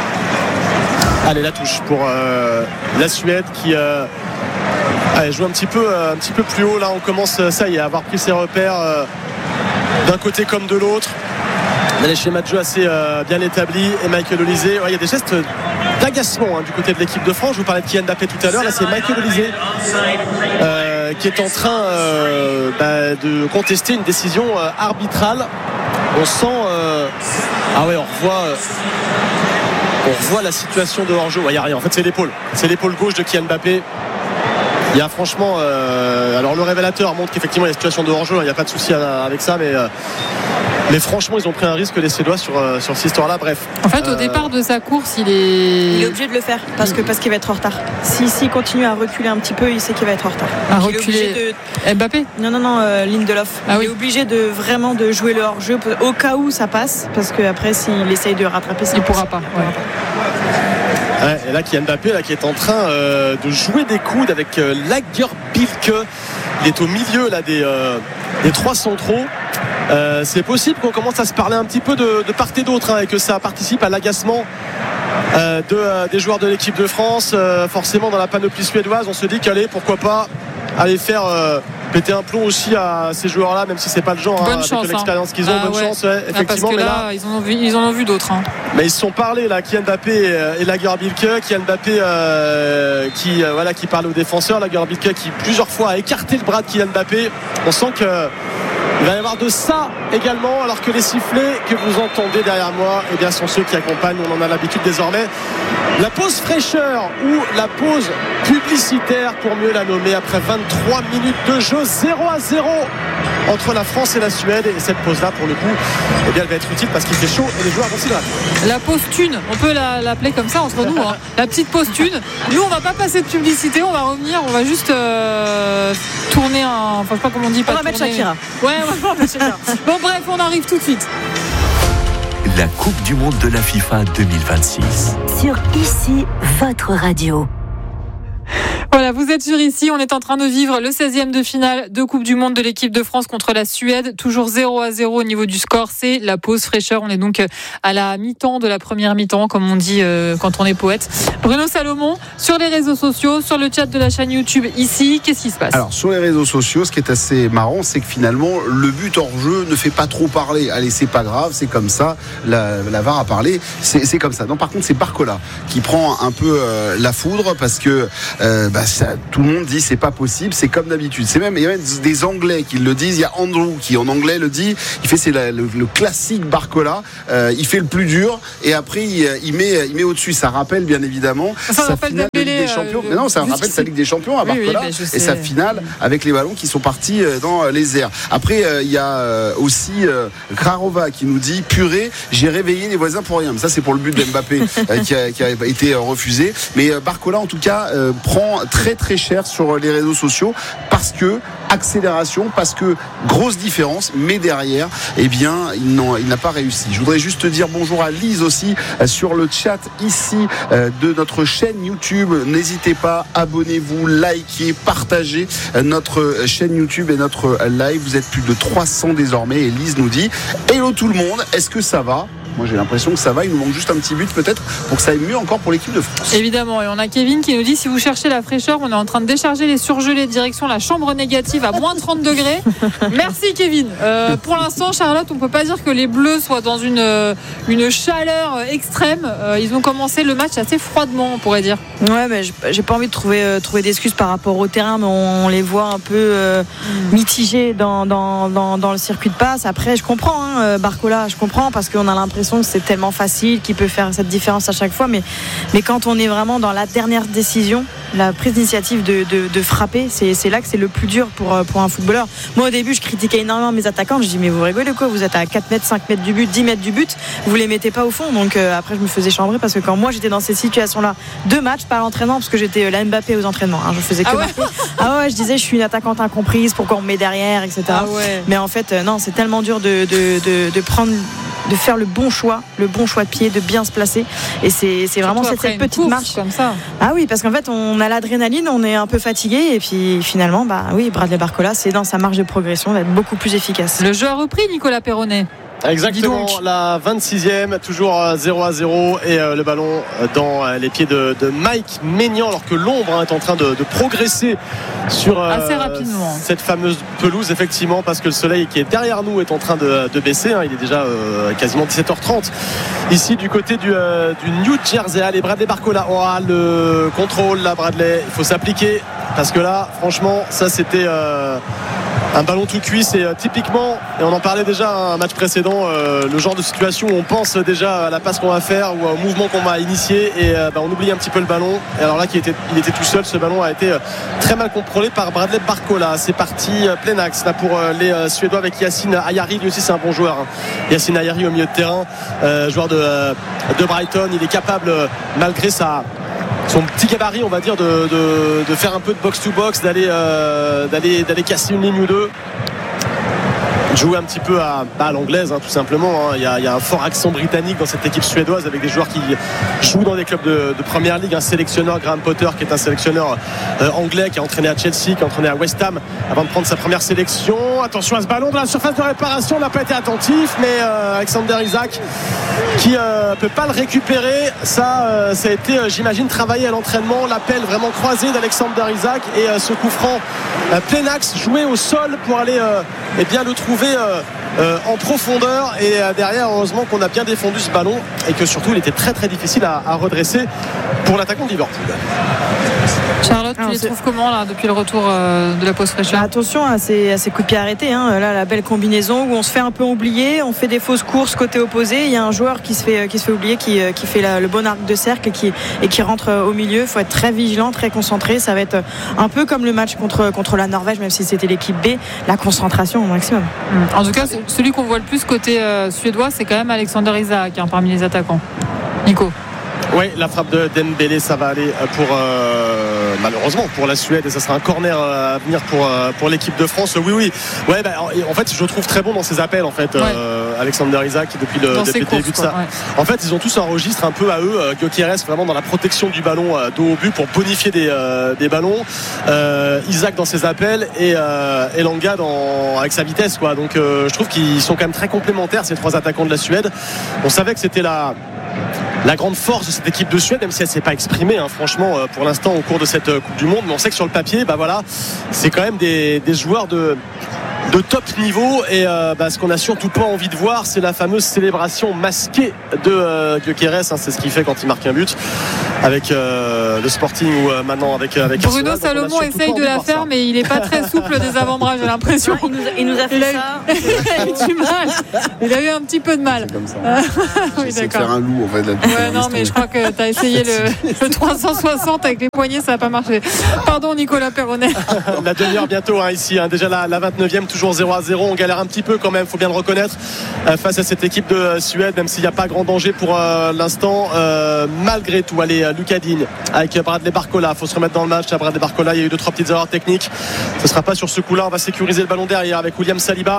Allez, la touche pour euh, la Suède qui euh, allez, joue un petit peu euh, un petit peu plus haut. Là on commence ça y est à avoir pris ses repères euh, d'un côté comme de l'autre. Il y a des schémas de jeu assez euh, bien établis. Et Michael Olise, ouais, il y a des gestes d'agacement hein, du côté de l'équipe de France. Je vous parlais de Kylian Mbappé tout à l'heure. Là c'est Michael Olise euh, qui est en train euh, bah, de contester une décision euh, arbitrale. On sent euh... ah ouais on revoit euh... on revoit la situation de hors-jeu. Il ouais, n'y a rien. En fait, c'est l'épaule. C'est l'épaule gauche de Kylian Mbappé. Il y a franchement. Euh, alors, le révélateur montre qu'effectivement, il y a une situation de hors-jeu. Il n'y a pas de souci avec ça. Mais, euh, mais franchement, ils ont pris un risque, les Suédois, sur, sur cette histoire-là. Bref. En fait, au euh, départ de sa course, il est. Il est obligé de le faire parce, que, parce qu'il va être en retard. S'il si, si continue à reculer un petit peu, il sait qu'il va être en retard. À reculer de... Mbappé Non, non, non, euh, Lindelof. Ah, oui. Il est obligé de vraiment de jouer le hors-jeu au cas où ça passe. Parce qu'après, s'il essaye de rattraper, ça il ne pourra pas. Ouais. Ouais, et là Kylian Mbappé là, qui est en train euh, de jouer des coudes avec euh, Lagerbielke. Il est au milieu là, des, euh, des trois centraux. Euh, c'est possible qu'on commence à se parler un petit peu de, de part et d'autre hein, et que ça participe à l'agacement euh, de, euh, des joueurs de l'équipe de France. Euh, forcément dans la panoplie suédoise on se dit qu'allez pourquoi pas aller faire euh, péter un plomb aussi à ces joueurs-là, même si c'est pas le genre bonne hein, chance, avec l'expérience qu'ils ont. ah, bonne ouais. chance, ouais, effectivement. Ah, parce que là, là ils, en ont vu, ils en ont vu d'autres. Hein. Mais ils se sont parlé là, Kylian Mbappé et Lagerbielke. Kylian Mbappé euh, qui euh, voilà qui parle aux défenseurs, Lagerbielke qui plusieurs fois a écarté le bras de Kylian Mbappé. On sent que il va y avoir de ça également, alors que les sifflets que vous entendez derrière moi, eh bien, sont ceux qui accompagnent, on en a l'habitude désormais, la pause fraîcheur ou la pause publicitaire pour mieux la nommer après vingt-trois minutes de jeu, zéro à zéro entre la France et la Suède. Et cette pause-là, pour le coup, eh bien, elle va être utile parce qu'il fait chaud et les joueurs vont s'y battre. La pause thune, on peut la, l'appeler comme ça entre nous, hein. La petite pause thune. Nous, on va pas passer de publicité, on va revenir, on va juste euh, tourner un. Enfin, je sais pas comment on dit. On pas va tourner, mettre Shakira. Mais... Ouais, on va mettre Shakira. Bon, bref, on arrive tout de suite. La Coupe du Monde de la FIFA deux mille vingt-six. Sur Ici, votre radio. Voilà, vous êtes sur Ici, on est en train de vivre le seizième de finale de Coupe du Monde de l'équipe de France contre la Suède. Toujours zéro à zéro au niveau du score, c'est la pause fraîcheur. On est donc à la mi-temps de la première mi-temps, comme on dit euh, quand on est poète. Bruno Salomon, sur les réseaux sociaux, sur le chat de la chaîne YouTube Ici, qu'est-ce qui se passe ? Alors, sur les réseaux sociaux, ce qui est assez marrant, c'est que finalement, le but hors jeu ne fait pas trop parler. Allez, c'est pas grave, c'est comme ça. La, la V A R a parlé, c'est, c'est comme ça. Non, par contre, c'est Barcola qui prend un peu euh, la foudre parce que euh, bah, ça, tout le monde dit c'est pas possible, c'est comme d'habitude. C'est même, il y a même des Anglais qui le disent. Il y a Andrew qui en anglais le dit. Il fait c'est la, le, le classique Barcola. Euh, il fait le plus dur et après il, il met il met au-dessus. Ça rappelle bien évidemment ça sa finale de Ligue des Champions. Euh, Mais non, ça rappelle sa Ligue des Champions à Barcola oui, oui, et sa finale avec les ballons qui sont partis dans les airs. Après euh, il y a aussi euh, Krarova qui nous dit purée, j'ai réveillé les voisins pour rien. Mais ça c'est pour le but d'Mbappé euh, qui, a, qui a été refusé. Mais euh, Barcola en tout cas euh, prend très très cher sur les réseaux sociaux parce que accélération, parce que grosse différence, mais derrière eh bien il, il n'a pas réussi. Je voudrais juste dire bonjour à Lise aussi euh, sur le chat ici euh, de notre chaîne YouTube. N'hésitez pas, abonnez-vous, likez, partagez euh, notre chaîne YouTube et notre live. Vous êtes plus de trois cents désormais et Lise nous dit hello tout le monde, est-ce que ça va ? Moi j'ai l'impression que ça va, il nous manque juste un petit but peut-être pour que ça aille mieux encore pour l'équipe de France. Évidemment, et on a Kevin qui nous dit si vous cherchez la fraîcheur, on est en train de décharger les surgelés direction la chambre négative à moins trente degrés. Merci Kevin. Euh, pour l'instant, Charlotte, on peut pas dire que les Bleus soient dans une, une chaleur extrême. Euh, ils ont commencé le match assez froidement, on pourrait dire. Ouais, mais j'ai pas envie de trouver, euh, trouver d'excuses par rapport au terrain, mais on, on les voit un peu euh, mitigés dans, dans, dans, dans le circuit de passe. Après, je comprends, hein, Barcola, je comprends, parce qu'on a l'impression que c'est tellement facile qu'il peut faire cette différence à chaque fois, mais, mais quand on est vraiment dans la dernière décision, la prise d'initiative de, de, de frapper, c'est, c'est là que c'est le plus dur pour, pour un footballeur. Moi au début je critiquais énormément mes attaquants, je dis mais vous rigolez quoi, vous êtes à quatre mètres, cinq mètres du but, dix mètres du but, vous les mettez pas au fond. Donc euh, après je me faisais chambrer parce que quand moi j'étais dans ces situations là de match, pas à l'entraînement, parce que j'étais la Mbappé aux entraînements, hein, je faisais que ah ouais. marquer. Ah ouais, je disais je suis une attaquante incomprise, pourquoi on me met derrière, etc. Ah ouais. Mais en fait euh, non, c'est tellement dur de, de, de, de prendre, de faire le bon choix, le bon choix de pied, de bien se placer, et c'est, c'est vraiment cette, cette petite marche comme ça. Ah oui, parce qu'en fait on a l'adrénaline, on est un peu fatigué, et puis finalement bah oui, Bradley Barcola c'est dans sa marge de progression d'être beaucoup plus efficace. Le jeu a repris, Nicolas Perronnet. Exactement, la vingt-sixième, toujours zéro à zéro, et euh, le ballon dans euh, les pieds de, de Mike Maignan, alors que l'ombre hein, est en train de, de progresser sur euh, assez rapidement cette fameuse pelouse, effectivement, parce que le soleil qui est derrière nous est en train de, de baisser, hein, il est déjà euh, quasiment dix-sept heures trente ici du côté du, euh, du New Jersey. Allez, Bradley Barcola aura le contrôle là, Bradley, il faut s'appliquer parce que là franchement ça c'était euh, un ballon tout cuit, c'est euh, typiquement, et on en parlait déjà un match précédent, euh, le genre de situation où on pense déjà à la passe qu'on va faire ou au mouvement qu'on va initier, et euh, bah, on oublie un petit peu le ballon, et alors là il était, il était tout seul, ce ballon a été euh, très mal contrôlé par Bradley Barcola. C'est parti euh, plein axe là pour euh, les euh, Suédois avec Yacine Ayari, lui aussi c'est un bon joueur, hein. Yacine Ayari au milieu de terrain, euh, joueur de, euh, de Brighton, il est capable euh, malgré sa son petit gabarit on va dire de, de, de faire un peu de box to box, d'aller, euh, d'aller, d'aller casser une ligne ou deux, jouer un petit peu à, bah, à l'anglaise hein, tout simplement, hein. il, y a, il y a un fort accent britannique dans cette équipe suédoise avec des joueurs qui jouent dans des clubs de, de première ligue, un sélectionneur Graham Potter qui est un sélectionneur euh, anglais qui a entraîné à Chelsea, qui a entraîné à West Ham avant de prendre sa première sélection. Attention à ce ballon dans la surface de réparation, on n'a pas été attentif, mais euh, Alexander Isak qui euh, peut pas le récupérer, ça, euh, ça a été euh, j'imagine travaillé à l'entraînement, l'appel vraiment croisé d'Alexander Isak, et euh, ce coup franc euh, plein axe joué au sol pour aller euh, eh bien le trouver Euh, euh, en profondeur, et euh, derrière heureusement qu'on a bien défendu ce ballon et que surtout il était très très difficile à, à redresser pour l'attaquant de Liverpool. Charlotte, tu Alors, les c'est... trouves comment là depuis le retour euh, de la pause fraîcheur? Bah, attention à ces, à ces coups de pied arrêtés, hein. Là la belle combinaison où on se fait un peu oublier, on fait des fausses courses côté opposé, il y a un joueur qui se fait, qui se fait oublier, qui, qui fait la, le bon arc de cercle et qui, et qui rentre au milieu. Il faut être très vigilant, très concentré, ça va être un peu comme le match contre, contre la Norvège, même si c'était l'équipe B, la concentration au maximum. En tout cas celui qu'on voit le plus côté euh, suédois c'est quand même Alexander Isak hein, parmi les attaquants. Nico. Oui, la frappe de Dembélé, ça va aller pour euh, malheureusement pour la Suède, et ça sera un corner à venir pour euh, pour l'équipe de France. Oui, oui. Ouais, bah, en fait, je le trouve très bon dans ses appels, en fait, ouais. euh, Alexander Isak depuis le, depuis le début de ça. Ouais. En fait, ils ont tous un registre un peu à eux. Euh, Gyökeres vraiment dans la protection du ballon euh, dos au but pour bonifier des euh, des ballons. Euh, Isak dans ses appels et euh, Elanga dans avec sa vitesse, quoi. Donc, euh, je trouve qu'ils sont quand même très complémentaires ces trois attaquants de la Suède. On savait que c'était la La grande force de cette équipe de Suède, même si elle ne s'est pas exprimée hein, franchement euh, pour l'instant au cours de cette euh, Coupe du Monde, mais on sait que sur le papier bah, voilà, c'est quand même des, des joueurs de, de top niveau, et euh, bah, ce qu'on a surtout pas envie de voir c'est la fameuse célébration masquée de euh, Gyökeres, hein, c'est ce qu'il fait quand il marque un but avec euh, le Sporting ou euh, maintenant avec, avec Bruno Arsenal. Salomon essaye de la faire, mais il n'est pas très souple des avant-bras, j'ai l'impression. Ah, il, nous a, il nous a fait il a, ça. Il a eu du mal. Il a eu un petit peu de mal. C'est comme ça. Ah, oui, de faire un loup en fait. Là, ouais, non, mais je crois que tu as essayé le, le trois cent soixante avec les poignets, ça n'a pas marché. Pardon, Nicolas Perronnet. La demi-heure bientôt hein, ici. Hein, déjà la, la vingt-neuvième, toujours zéro à zéro. On galère un petit peu quand même, il faut bien le reconnaître, euh, face à cette équipe de euh, Suède, même s'il n'y a pas grand danger pour euh, l'instant. Euh, malgré tout, allez, Lucas Digne avec Bradley Barcola, il faut se remettre dans le match. À Bradley Barcola, il y a eu deux trois petites erreurs techniques, ce ne sera pas sur ce coup là. On va sécuriser le ballon derrière avec William Saliba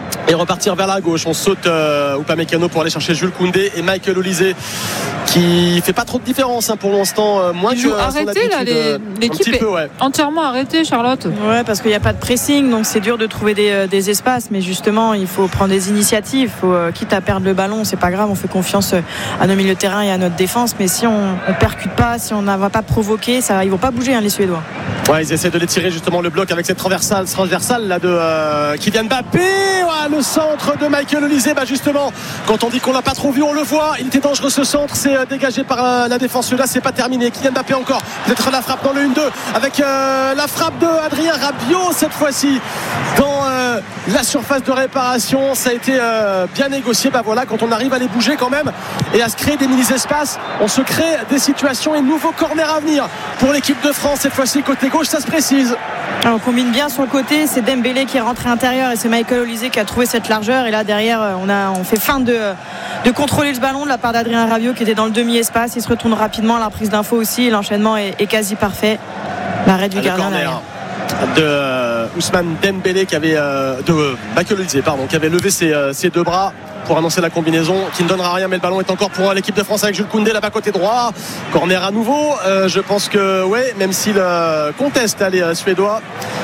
et repartir vers la gauche. On saute euh, Upamecano pour aller chercher Jules Koundé et Michael Olise qui fait pas trop de différence hein, pour l'instant, euh, moins Il que joue arrêté là, les, euh, l'équipe est peu, ouais. entièrement arrêtée, Charlotte. Ouais, parce qu'il n'y a pas de pressing, donc c'est dur de trouver des, des espaces, mais justement il faut prendre des initiatives, faut, euh, quitte à perdre le ballon, c'est pas grave, on fait confiance à nos milieux de terrain et à notre défense, mais si on, on percute pas, si on ne va pas provoquer, ça, ils vont pas bouger hein, les Suédois. Ouais, ils essaient de les tirer justement le bloc avec cette transversale, transversale là de euh, Kylian Mbappé. Ouais, le centre de Michael Olise, bah justement, quand on dit qu'on l'a pas trop vu, on le voit. Il était dangereux ce centre, c'est euh, dégagé par euh, la défense. Là, c'est pas terminé. Kylian Mbappé encore, peut-être la frappe dans le un deux avec euh, la frappe de Adrien Rabiot cette fois-ci dans euh, la surface de réparation. Ça a été euh, bien négocié. Bah voilà, quand on arrive à les bouger quand même et à se créer des mini-espaces, on se crée des situations et nouveau corner à venir pour l'équipe de France cette fois-ci côté gauche, ça se précise. Alors, on combine bien sur le côté, c'est Dembélé qui est rentré intérieur et c'est Michael Olise qui a trouvé cette largeur, et là derrière on, a, on fait fin de, de contrôler le ballon de la part d'Adrien Rabiot qui était dans le demi-espace. Il se retourne rapidement, la prise d'info aussi, l'enchaînement est, est quasi parfait, l'arrêt du gardien derrière de euh, Ousmane Dembélé qui avait euh, de euh, Michael Olise pardon qui avait levé ses, euh, ses deux bras pour annoncer la combinaison qui ne donnera rien, mais le ballon est encore pour l'équipe de France avec Jules Koundé là-bas côté droit, corner à nouveau. euh, je pense que ouais, même s'il euh, conteste les euh, Suédois,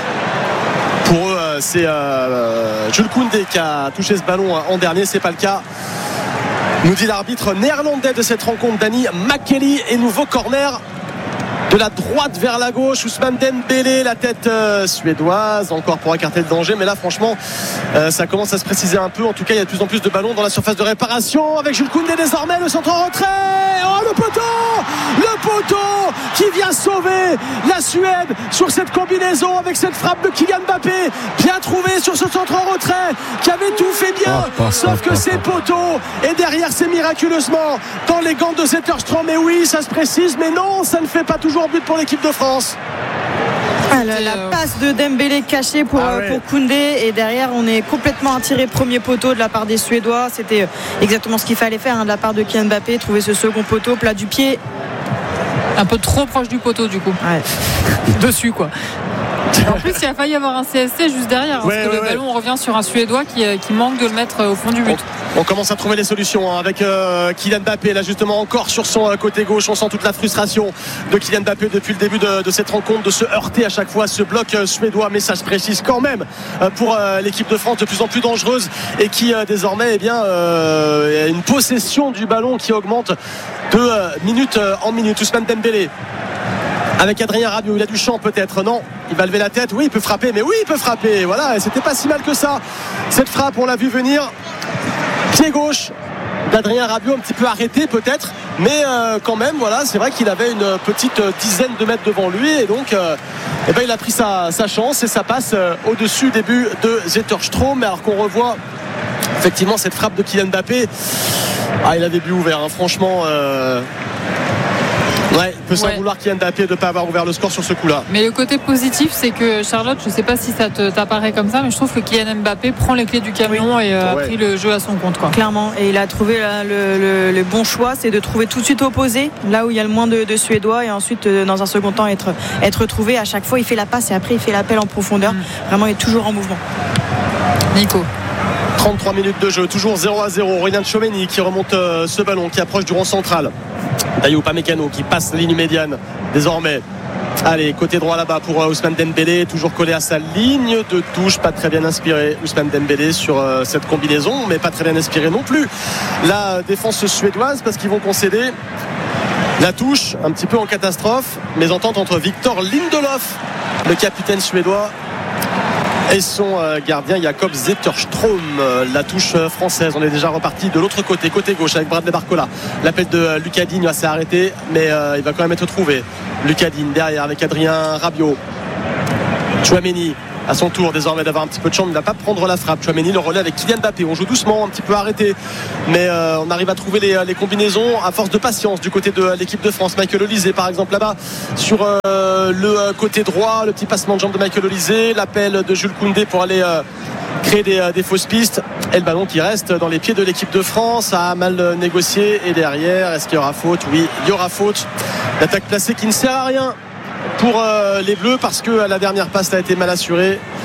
pour eux euh, c'est euh, Jules Koundé qui a touché ce ballon en dernier, c'est pas le cas, nous dit l'arbitre néerlandais de cette rencontre, Danny McKelly, et nouveau corner de la droite vers la gauche. Ousmane Dembélé, la tête euh, suédoise encore pour écarter le danger, mais là franchement euh, ça commence à se préciser un peu. En tout cas il y a de plus en plus de ballons dans la surface de réparation avec Jules Koundé désormais, le centre en retrait. Oh le poteau, le poteau qui vient sauver la Suède sur cette combinaison avec cette frappe de Kylian Mbappé, bien trouvé sur ce centre en retrait qui avait tout fait bien, oh, oh, sauf oh, que oh, c'est poteau, et derrière c'est miraculeusement dans les gants de Zetterstrom. Mais oui, ça se précise, mais non, ça ne fait pas toujours but pour l'équipe de France. Ah, la, la passe de Dembélé cachée pour, ah ouais. pour Koundé, et derrière on est complètement attiré premier poteau de la part des Suédois. C'était exactement ce qu'il fallait faire hein, de la part de Kylian Mbappé, trouver ce second poteau plat du pied, un peu trop proche du poteau du coup, ouais. dessus quoi. En plus il a failli y avoir un C S C juste derrière, ouais, parce que ouais, le ballon ouais. revient sur un Suédois qui, qui manque de le mettre au fond du but. On, on commence à trouver les solutions hein, avec euh, Kylian Mbappé là justement encore sur son euh, côté gauche. On sent toute la frustration de Kylian Mbappé depuis le début de, de cette rencontre, de se heurter à chaque fois ce bloc euh, suédois, mais ça se précise quand même euh, pour euh, l'équipe de France de plus en plus dangereuse, et qui euh, désormais eh bien, euh, a une possession du ballon qui augmente de euh, minute euh, en minute. Ousmane Dembélé avec Adrien Rabiot, il a du champ peut-être, non, il va lever la tête, oui il peut frapper, mais oui il peut frapper, voilà, c'était pas si mal que ça cette frappe, on l'a vu venir, pied gauche d'Adrien Rabiot, un petit peu arrêté peut-être, mais euh, quand même voilà, c'est vrai qu'il avait une petite dizaine de mètres devant lui, et donc euh, eh ben, il a pris sa, sa chance, et ça passe euh, au-dessus des buts de Zetterstrom, alors qu'on revoit effectivement cette frappe de Kylian Mbappé. Ah, il avait but ouvert hein, franchement euh... Ouais, il peut s'en ouais. vouloir Kylian Mbappé de ne pas avoir ouvert le score sur ce coup-là. Mais le côté positif, c'est que Charlotte, je ne sais pas si ça te, t'apparaît comme ça, mais je trouve que Kylian Mbappé prend les clés du camion oui. et euh, ouais. a pris le jeu à son compte, quoi. Clairement, et il a trouvé là, le, le, le bon choix, c'est de trouver tout de suite opposé, là où il y a le moins de, de Suédois, et ensuite euh, dans un second temps être, être trouvé. À chaque fois il fait la passe et après il fait l'appel en profondeur. Mmh. Vraiment il est toujours en mouvement. Nico. trente-trois minutes de jeu, toujours zéro à zéro. Ryan Tchouaméni qui remonte euh, ce ballon, qui approche du rond central. Dayot Upamecano qui passe la ligne médiane désormais. Allez, côté droit là-bas pour euh, Ousmane Dembélé, toujours collé à sa ligne de touche, pas très bien inspiré Ousmane Dembélé sur euh, cette combinaison, mais pas très bien inspiré non plus la défense suédoise, parce qu'ils vont concéder la touche un petit peu en catastrophe. Mésentente entre Victor Lindelof, le capitaine suédois, et son gardien Jakob Zetterstrom. La touche française, on est déjà reparti de l'autre côté, côté gauche avec Bradley Barcola. L'appel de Lucas Digne s'est arrêté, mais euh, il va quand même être trouvé. Lucas Digne derrière avec Adrien Rabiot. Tchouaméni à son tour désormais d'avoir un petit peu de champ, il ne va pas prendre la frappe. Tchouaméni le relais avec Kylian Mbappé, on joue doucement, un petit peu arrêté, mais euh, on arrive à trouver les, les combinaisons à force de patience du côté de l'équipe de France. Michael Olise par exemple là-bas sur euh, le côté droit, le petit passement de jambe de Michael Olise, l'appel de Jules Koundé pour aller euh, créer des, euh, des fausses pistes, et le ballon qui reste dans les pieds de l'équipe de France, a mal négocié, et derrière est-ce qu'il y aura faute? Oui, il y aura faute. L'attaque placée qui ne sert à rien pour euh, les Bleus, parce que la dernière passe a été mal assurée,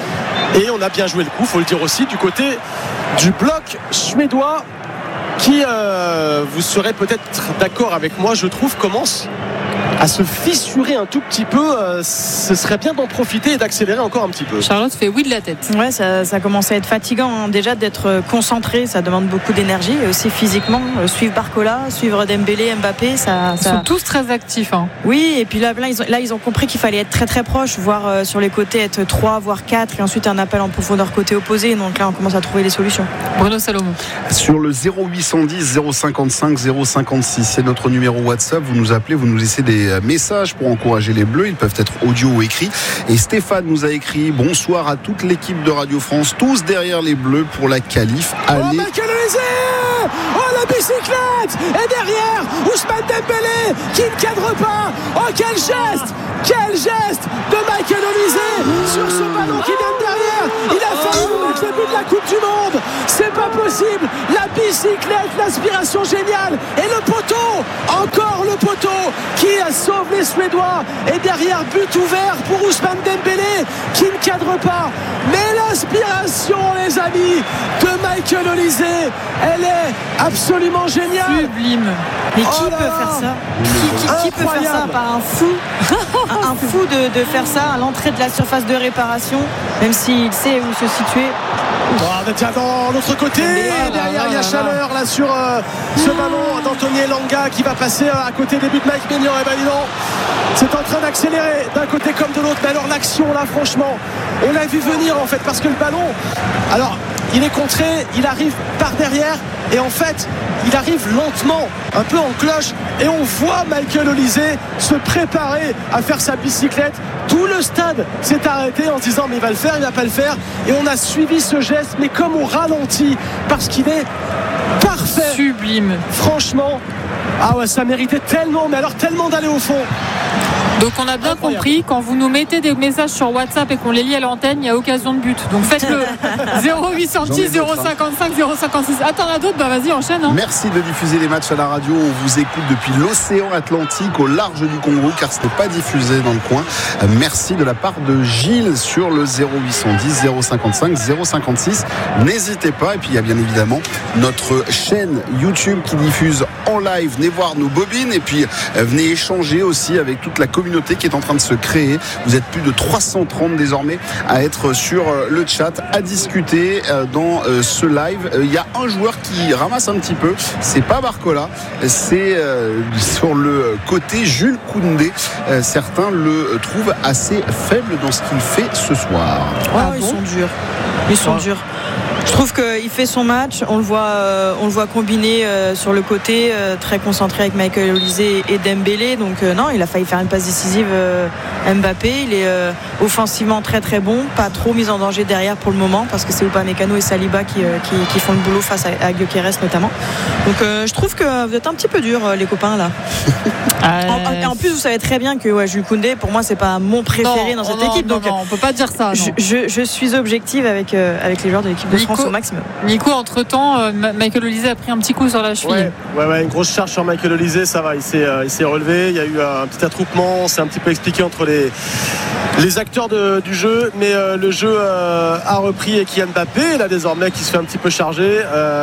Et on a bien joué le coup, il faut le dire aussi, du côté du bloc suédois qui, euh, vous serez peut-être d'accord avec moi, je trouve, commence à se fissurer un tout petit peu. Euh, ce serait bien d'en profiter et d'accélérer encore un petit peu. Charlotte fait oui de la tête. Ouais, ça, ça commence à être fatigant hein. Déjà d'être concentré, ça demande beaucoup d'énergie et aussi physiquement. Euh, suivre Barcola, suivre Dembélé, Mbappé, ça, Ils ça... sont tous très actifs. Hein. Oui, et puis là, là, ils ont, là, ils ont compris qu'il fallait être très très proche, voire euh, sur les côtés être trois, voire quatre, et ensuite un appel en profondeur côté opposé. Donc là, on commence à trouver les solutions. Bruno Salomon. Sur le zéro huit cent dix zéro cinquante-cinq zéro cinquante-six, c'est notre numéro WhatsApp. Vous nous appelez, vous nous laissez des messages pour encourager les Bleus. Ils peuvent être audio ou écrits. Et Stéphane nous a écrit: bonsoir à toute l'équipe de Radio France, tous derrière les Bleus pour la qualif. Allez. Oh, Michael Olise! Oh, la bicyclette! Et derrière, Ousmane Dembélé qui ne cadre pas. Oh, quel geste! Quel geste de Michael Olise sur ce ballon qui vient de derrière. Il a failli nous mettre le but de la Coupe du Monde. C'est pas possible. La bicyclette, l'aspiration géniale. Et le poteau, encore le poteau qui sauve les Suédois. Et derrière, but ouvert pour Ousmane Dembélé qui ne cadre pas. Mais l'aspiration, les amis, de Michael Olise, elle est absolument géniale. Sublime. Mais qui Oh là peut là. faire ça Qui, qui- qui peut faire ça? Pas un fou Un, un fou de, de faire ça à l'entrée de la surface de réparation, même s'il sait où se situer. Oh, on est déjà dans l'autre côté. Et derrière, il y a chaleur là sur euh, ce ballon d'Anthony Elanga qui va passer euh, à côté des buts de Mike Maignan. Et ben, dis donc, c'est en train d'accélérer d'un côté comme de l'autre. Mais alors l'action là, franchement, on l'a vu venir en fait, parce que le ballon, alors il est contré, il arrive par derrière et en fait il arrive lentement, un peu en cloche, et on voit Michael Olise se préparer à faire sa bicyclette. Tout le stade s'est arrêté en se disant mais il va le faire, il va pas le faire, et on a suivi ce geste mais comme au ralenti, parce qu'il est parfait. Sublime. Franchement, ah ouais, ça méritait tellement, mais alors tellement d'aller au fond. Donc on a bien Incroyable. compris, quand vous nous mettez des messages sur WhatsApp et qu'on les lit à l'antenne, il y a occasion de but. Donc faites-le. zéro huit cent dix zéro cinquante-cinq zéro cinquante-six. Attends, on a d'autres, bah vas-y, enchaîne. Hein. Merci de diffuser les matchs à la radio. On vous écoute depuis l'océan Atlantique au large du Congo, car ce n'est pas diffusé dans le coin. Merci de la part de Gilles sur le zéro huit cent dix zéro cinquante-cinq zéro cinquante-six. N'hésitez pas. Et puis il y a bien évidemment notre chaîne YouTube qui diffuse en live. Venez voir nos bobines et puis euh, venez échanger aussi avec toute la communauté qui est en train de se créer. Vous êtes plus de trois cent trente désormais à être sur euh, le chat, à discuter euh, dans euh, ce live. Il euh, y a un joueur qui ramasse un petit peu. C'est pas Barcola, c'est euh, sur le côté Jules Koundé. Euh, certains le trouvent assez faible dans ce qu'il fait ce soir. Oh, Ah ils bon sont durs. Ils sont Ah. durs. Je trouve qu'il fait son match, on le voit, euh, on le voit combiner euh, sur le côté, euh, très concentré avec Michael Olise et, et Dembélé. Donc euh, non, il a failli faire une passe décisive. euh, Mbappé, il est euh, offensivement très très bon, pas trop mis en danger derrière pour le moment, parce que c'est Upamecano et Saliba qui, euh, qui, qui font le boulot face à, à Gyökeres notamment. Donc euh, je trouve que vous êtes un petit peu durs, les copains là. Euh, En, en plus, vous savez très bien que ouais, Jules Koundé, pour moi, c'est pas mon préféré non, dans cette non, équipe. non, Donc non, on peut pas dire ça. je, non. je, je suis objective avec, euh, avec les joueurs de l'équipe de Nico- France au maximum. Nico, entre-temps, euh, Ma- Michael Olise a pris un petit coup sur la cheville. Ouais, ouais, ouais, une grosse charge sur Michael Olise, ça va, il s'est, euh, il s'est relevé, il y a eu un petit attroupement, on s'est un petit peu expliqué entre les, les acteurs de- du jeu, mais euh, le jeu euh, a repris, et Kylian Mbappé, là désormais, qui se fait un petit peu charger.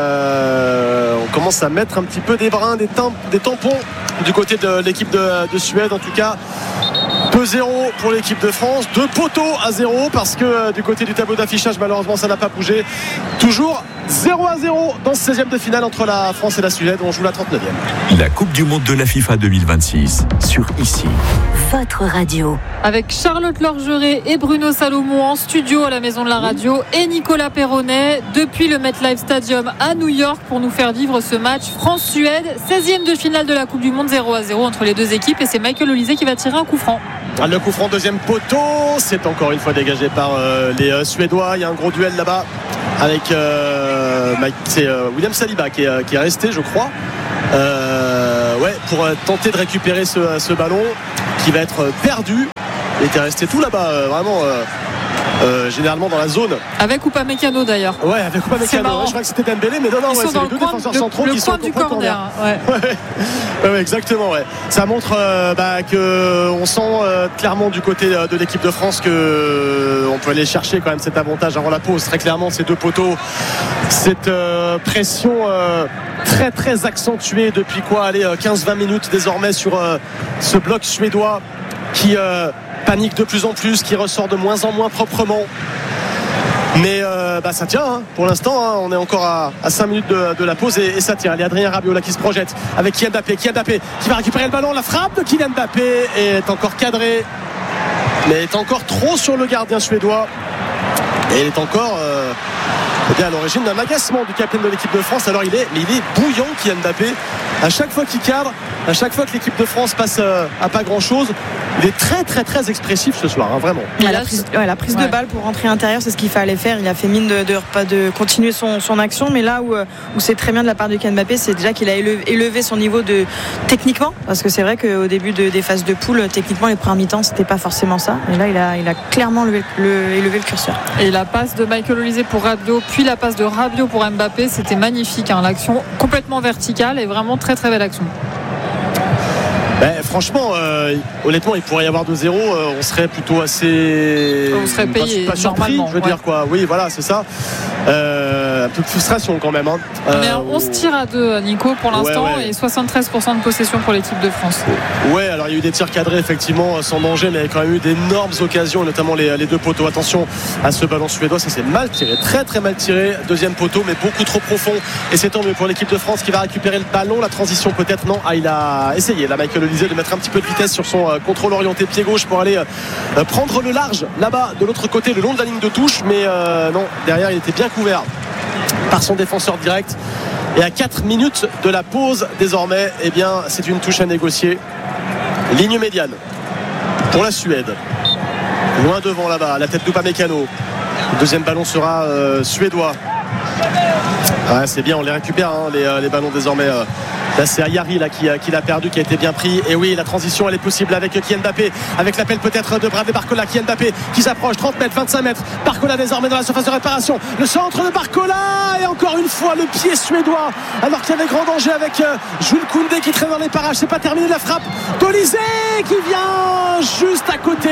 Euh, on commence à mettre un petit peu des brins, des, tim- des tampons du côté de l'équipe de, de Suède, en tout cas. deux zéro pour l'équipe de France, deux poteaux à zéro, parce que euh, du côté du tableau d'affichage, malheureusement, ça n'a pas bougé. Toujours zéro à zéro dans ce seizième de finale entre la France et la Suède. On joue la trente-neuvième. La Coupe du Monde de la FIFA deux mille vingt-six sur Ici. Votre radio. Avec Charlotte Lorgeret et Bruno Salomon en studio à la Maison de la Radio et Nicolas Perronnet depuis le MetLife Stadium à New York pour nous faire vivre ce match France-Suède, seizième de finale de la Coupe du Monde, zéro à zéro entre les deux équipes, et c'est Michael Olise qui va tirer un coup franc. Le coup franc, deuxième poteau, c'est encore une fois dégagé par euh, les euh, Suédois. Il y a un gros duel là-bas avec euh, Mike, c'est euh, William Saliba qui est, euh, qui est resté, je crois, euh, ouais, pour euh, tenter de récupérer ce, ce ballon qui va être perdu. Il était resté tout là-bas, euh, vraiment euh, euh, généralement dans la zone. Avec Upamecano d'ailleurs. Ouais, avec Upamecano. Ouais, je crois que c'était Dembélé, mais non, non, ouais, c'est les deux coin, défenseurs le, centraux le qui sont du corner. corner. Ouais. Ouais, ouais, exactement. Ouais. Ça montre euh, bah, que on sent euh, clairement du côté euh, de l'équipe de France que euh, on peut aller chercher quand même cet avantage avant la pause. Très clairement, ces deux poteaux, cette euh, pression euh, très très accentuée depuis quoi, allez, quinze vingt minutes désormais sur euh, ce bloc suédois qui euh, panique de plus en plus, qui ressort de moins en moins proprement. Mais euh, bah, ça tient hein, pour l'instant hein, on est encore à, à cinq minutes de, de la pause et, et ça tient. Il y a Adrien Rabiot là qui se projette avec Kylian Mbappé Kylian Mbappé qui va récupérer le ballon. La frappe de Kylian Mbappé est encore cadrée, mais est encore trop sur le gardien suédois et il est encore euh, eh bien, à l'origine d'un agacement du capitaine de l'équipe de France. Alors il est, mais il est bouillant Kylian Mbappé. À chaque fois qu'il cadre, à chaque fois que l'équipe de France passe euh, à pas grand chose, il est très très très expressif ce soir hein, vraiment. Ouais, la prise, ouais, la prise ouais. de balle pour rentrer intérieur, c'est ce qu'il fallait faire. Il a fait mine de, de, de, de continuer son, son action, mais là où, où c'est très bien de la part de Kylian Mbappé, c'est déjà qu'il a élevé, élevé son niveau de techniquement, parce que c'est vrai qu'au début de, des phases de poule, techniquement les premiers mi-temps c'était pas forcément ça, et là il a, il a clairement levé, le, élevé le curseur. Et la passe de Michael Olise pour Rabiot, puis la passe de Rabiot pour Mbappé, c'était magnifique hein, l'action complètement verticale et vraiment très très belle action. Ben, franchement, euh, honnêtement, il pourrait y avoir deux zéro. Euh, on serait plutôt assez. On serait payé. Pas, pas surpris, je veux ouais. dire quoi. Oui, voilà, c'est ça. Euh, un peu de frustration quand même. Hein. Euh, Mais on se tire à deux, Nico, pour l'instant, ouais, ouais. et soixante-treize pour cent de possession pour l'équipe de France. Ouais, alors il y a eu des tirs cadrés, effectivement, sans danger, mais il y a quand même eu d'énormes occasions, notamment les, les deux poteaux. Attention à ce ballon suédois, ça c'est mal tiré, très très mal tiré. Deuxième poteau, mais beaucoup trop profond. Et c'est tant mieux pour l'équipe de France qui va récupérer le ballon. La transition peut-être, non. Ah, il a essayé, là, Michael Olise, de mettre un petit peu de vitesse sur son euh, contrôle orienté pied gauche pour aller euh, prendre le large là-bas de l'autre côté, le long de la ligne de touche, mais euh, non, derrière il était bien couvert par son défenseur direct. Et à quatre minutes de la pause désormais, eh bien c'est une touche à négocier. Ligne médiane pour la Suède, loin devant là-bas, la tête d'Upamecano. Le deuxième ballon sera euh, suédois. Ouais, c'est bien, on les récupère hein, les, les ballons désormais. euh, Là c'est Ayari là, qui, qui l'a perdu, qui a été bien pris. Et oui, la transition elle est possible avec Kylian Mbappé, avec l'appel peut-être de Bradley Barcola. Kylian Mbappé qui s'approche, trente mètres, vingt-cinq mètres. Barcola désormais dans la surface de réparation. Le centre de Barcola et encore une fois le pied suédois. Alors qu'il y avait grand danger avec euh, Jules Koundé qui traîne dans les parages. C'est pas terminé, la frappe d'Olise qui vient juste à côté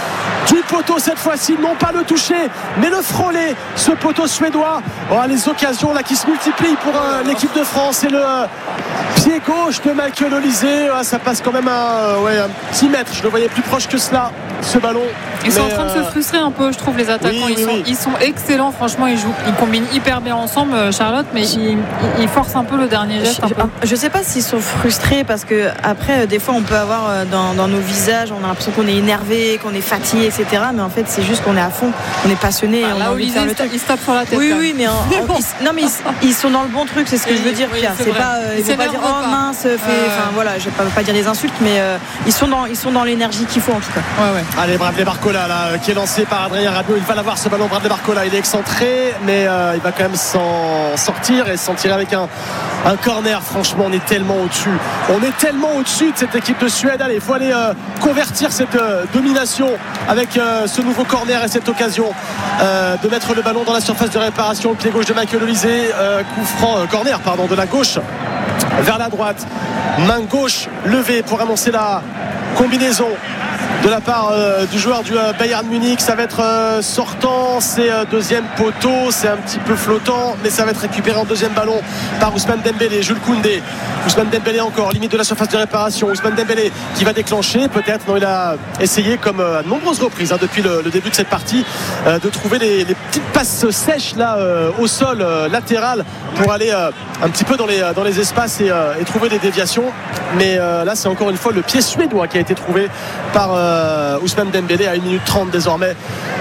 du poteau cette fois-ci. Non pas le toucher, mais le frôler, ce poteau suédois. Oh, les occasions là qui se multiplient pour euh, l'équipe de France. Et le euh, pied gauche de Michael Olise, ah, ça passe quand même à ouais, un petit mètre. Je le voyais plus proche que cela, ce ballon. Ils sont en train euh... de se frustrer un peu, je trouve, les attaquants. Oui, ils, oui, sont, oui. ils sont excellents, franchement. Ils jouent, ils combinent hyper bien ensemble, Charlotte, mais ils, ils forcent un peu le dernier geste. Je, je, je sais pas s'ils sont frustrés parce que après, des fois, on peut avoir dans, dans nos visages, on a l'impression qu'on est énervé, qu'on est fatigué, et cetera. Mais en fait, c'est juste qu'on est à fond, on est passionné. Bah, on là, a envie de faire le ils se tapent sur la tête. Oui, oui, mais en, en, ils, non, mais ils, ils sont dans le bon truc, c'est ce que oui, je veux dire. Oui, Pierre. C'est, c'est pas, euh, ils vont pas dire oh mince, fait, euh... enfin voilà, je vais pas, pas dire des insultes, mais euh, ils sont dans, ils sont dans l'énergie qu'il faut en tout cas. Ouais, ouais. Allez, Bradley Barcola là, qui est lancé par Adrien Rabiot. Il va l'avoir ce ballon, Bradley Barcola. Il est excentré, mais euh, il va quand même s'en sortir et s'en tirer avec un, un corner. Franchement, on est tellement au-dessus. On est tellement au-dessus de cette équipe de Suède. Allez, il faut aller euh, convertir cette euh, domination avec euh, ce nouveau corner et cette occasion euh, de mettre le ballon dans la surface de réparation. Le pied gauche de Michael Olise, euh, coup franc, euh, corner, pardon, de la gauche vers la droite. Main gauche levée pour annoncer la combinaison de la part euh, du joueur du euh, Bayern Munich. Ça va être euh, sortant, c'est euh, deuxième poteau, c'est un petit peu flottant, mais ça va être récupéré en deuxième ballon par Ousmane Dembélé. Jules Koundé, Ousmane Dembélé encore, limite de la surface de réparation. Ousmane Dembélé qui va déclencher, peut-être, non, il a essayé comme euh, à de nombreuses reprises hein, depuis le, le début de cette partie euh, de trouver les, les petites passes sèches là euh, au sol euh, latéral pour aller euh, un petit peu dans les, dans les espaces et, euh, et trouver des déviations. Mais euh, là c'est encore une fois le pied suédois qui a été trouvé par euh, Ousmane Dembélé à une minute trente désormais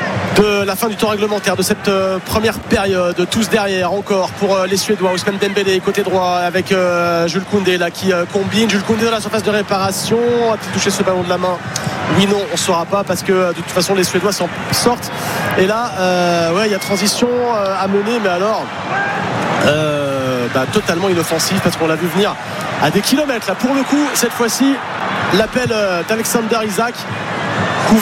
de la fin du temps réglementaire de cette euh, première période. Tous derrière encore pour euh, les Suédois. Ousmane Dembélé côté droit avec euh, Jules Koundé là qui euh, combine. Jules Koundé dans la surface de réparation. A-t-il touché ce ballon de la main? Oui, non, on ne saura pas parce que de toute façon les Suédois s'en sortent. Et là, euh, ouais, il y a transition euh, à mener, mais alors euh, bah, totalement inoffensif parce qu'on l'a vu venir à des kilomètres là. Pour le coup, cette fois-ci, l'appel d'Alexander Isak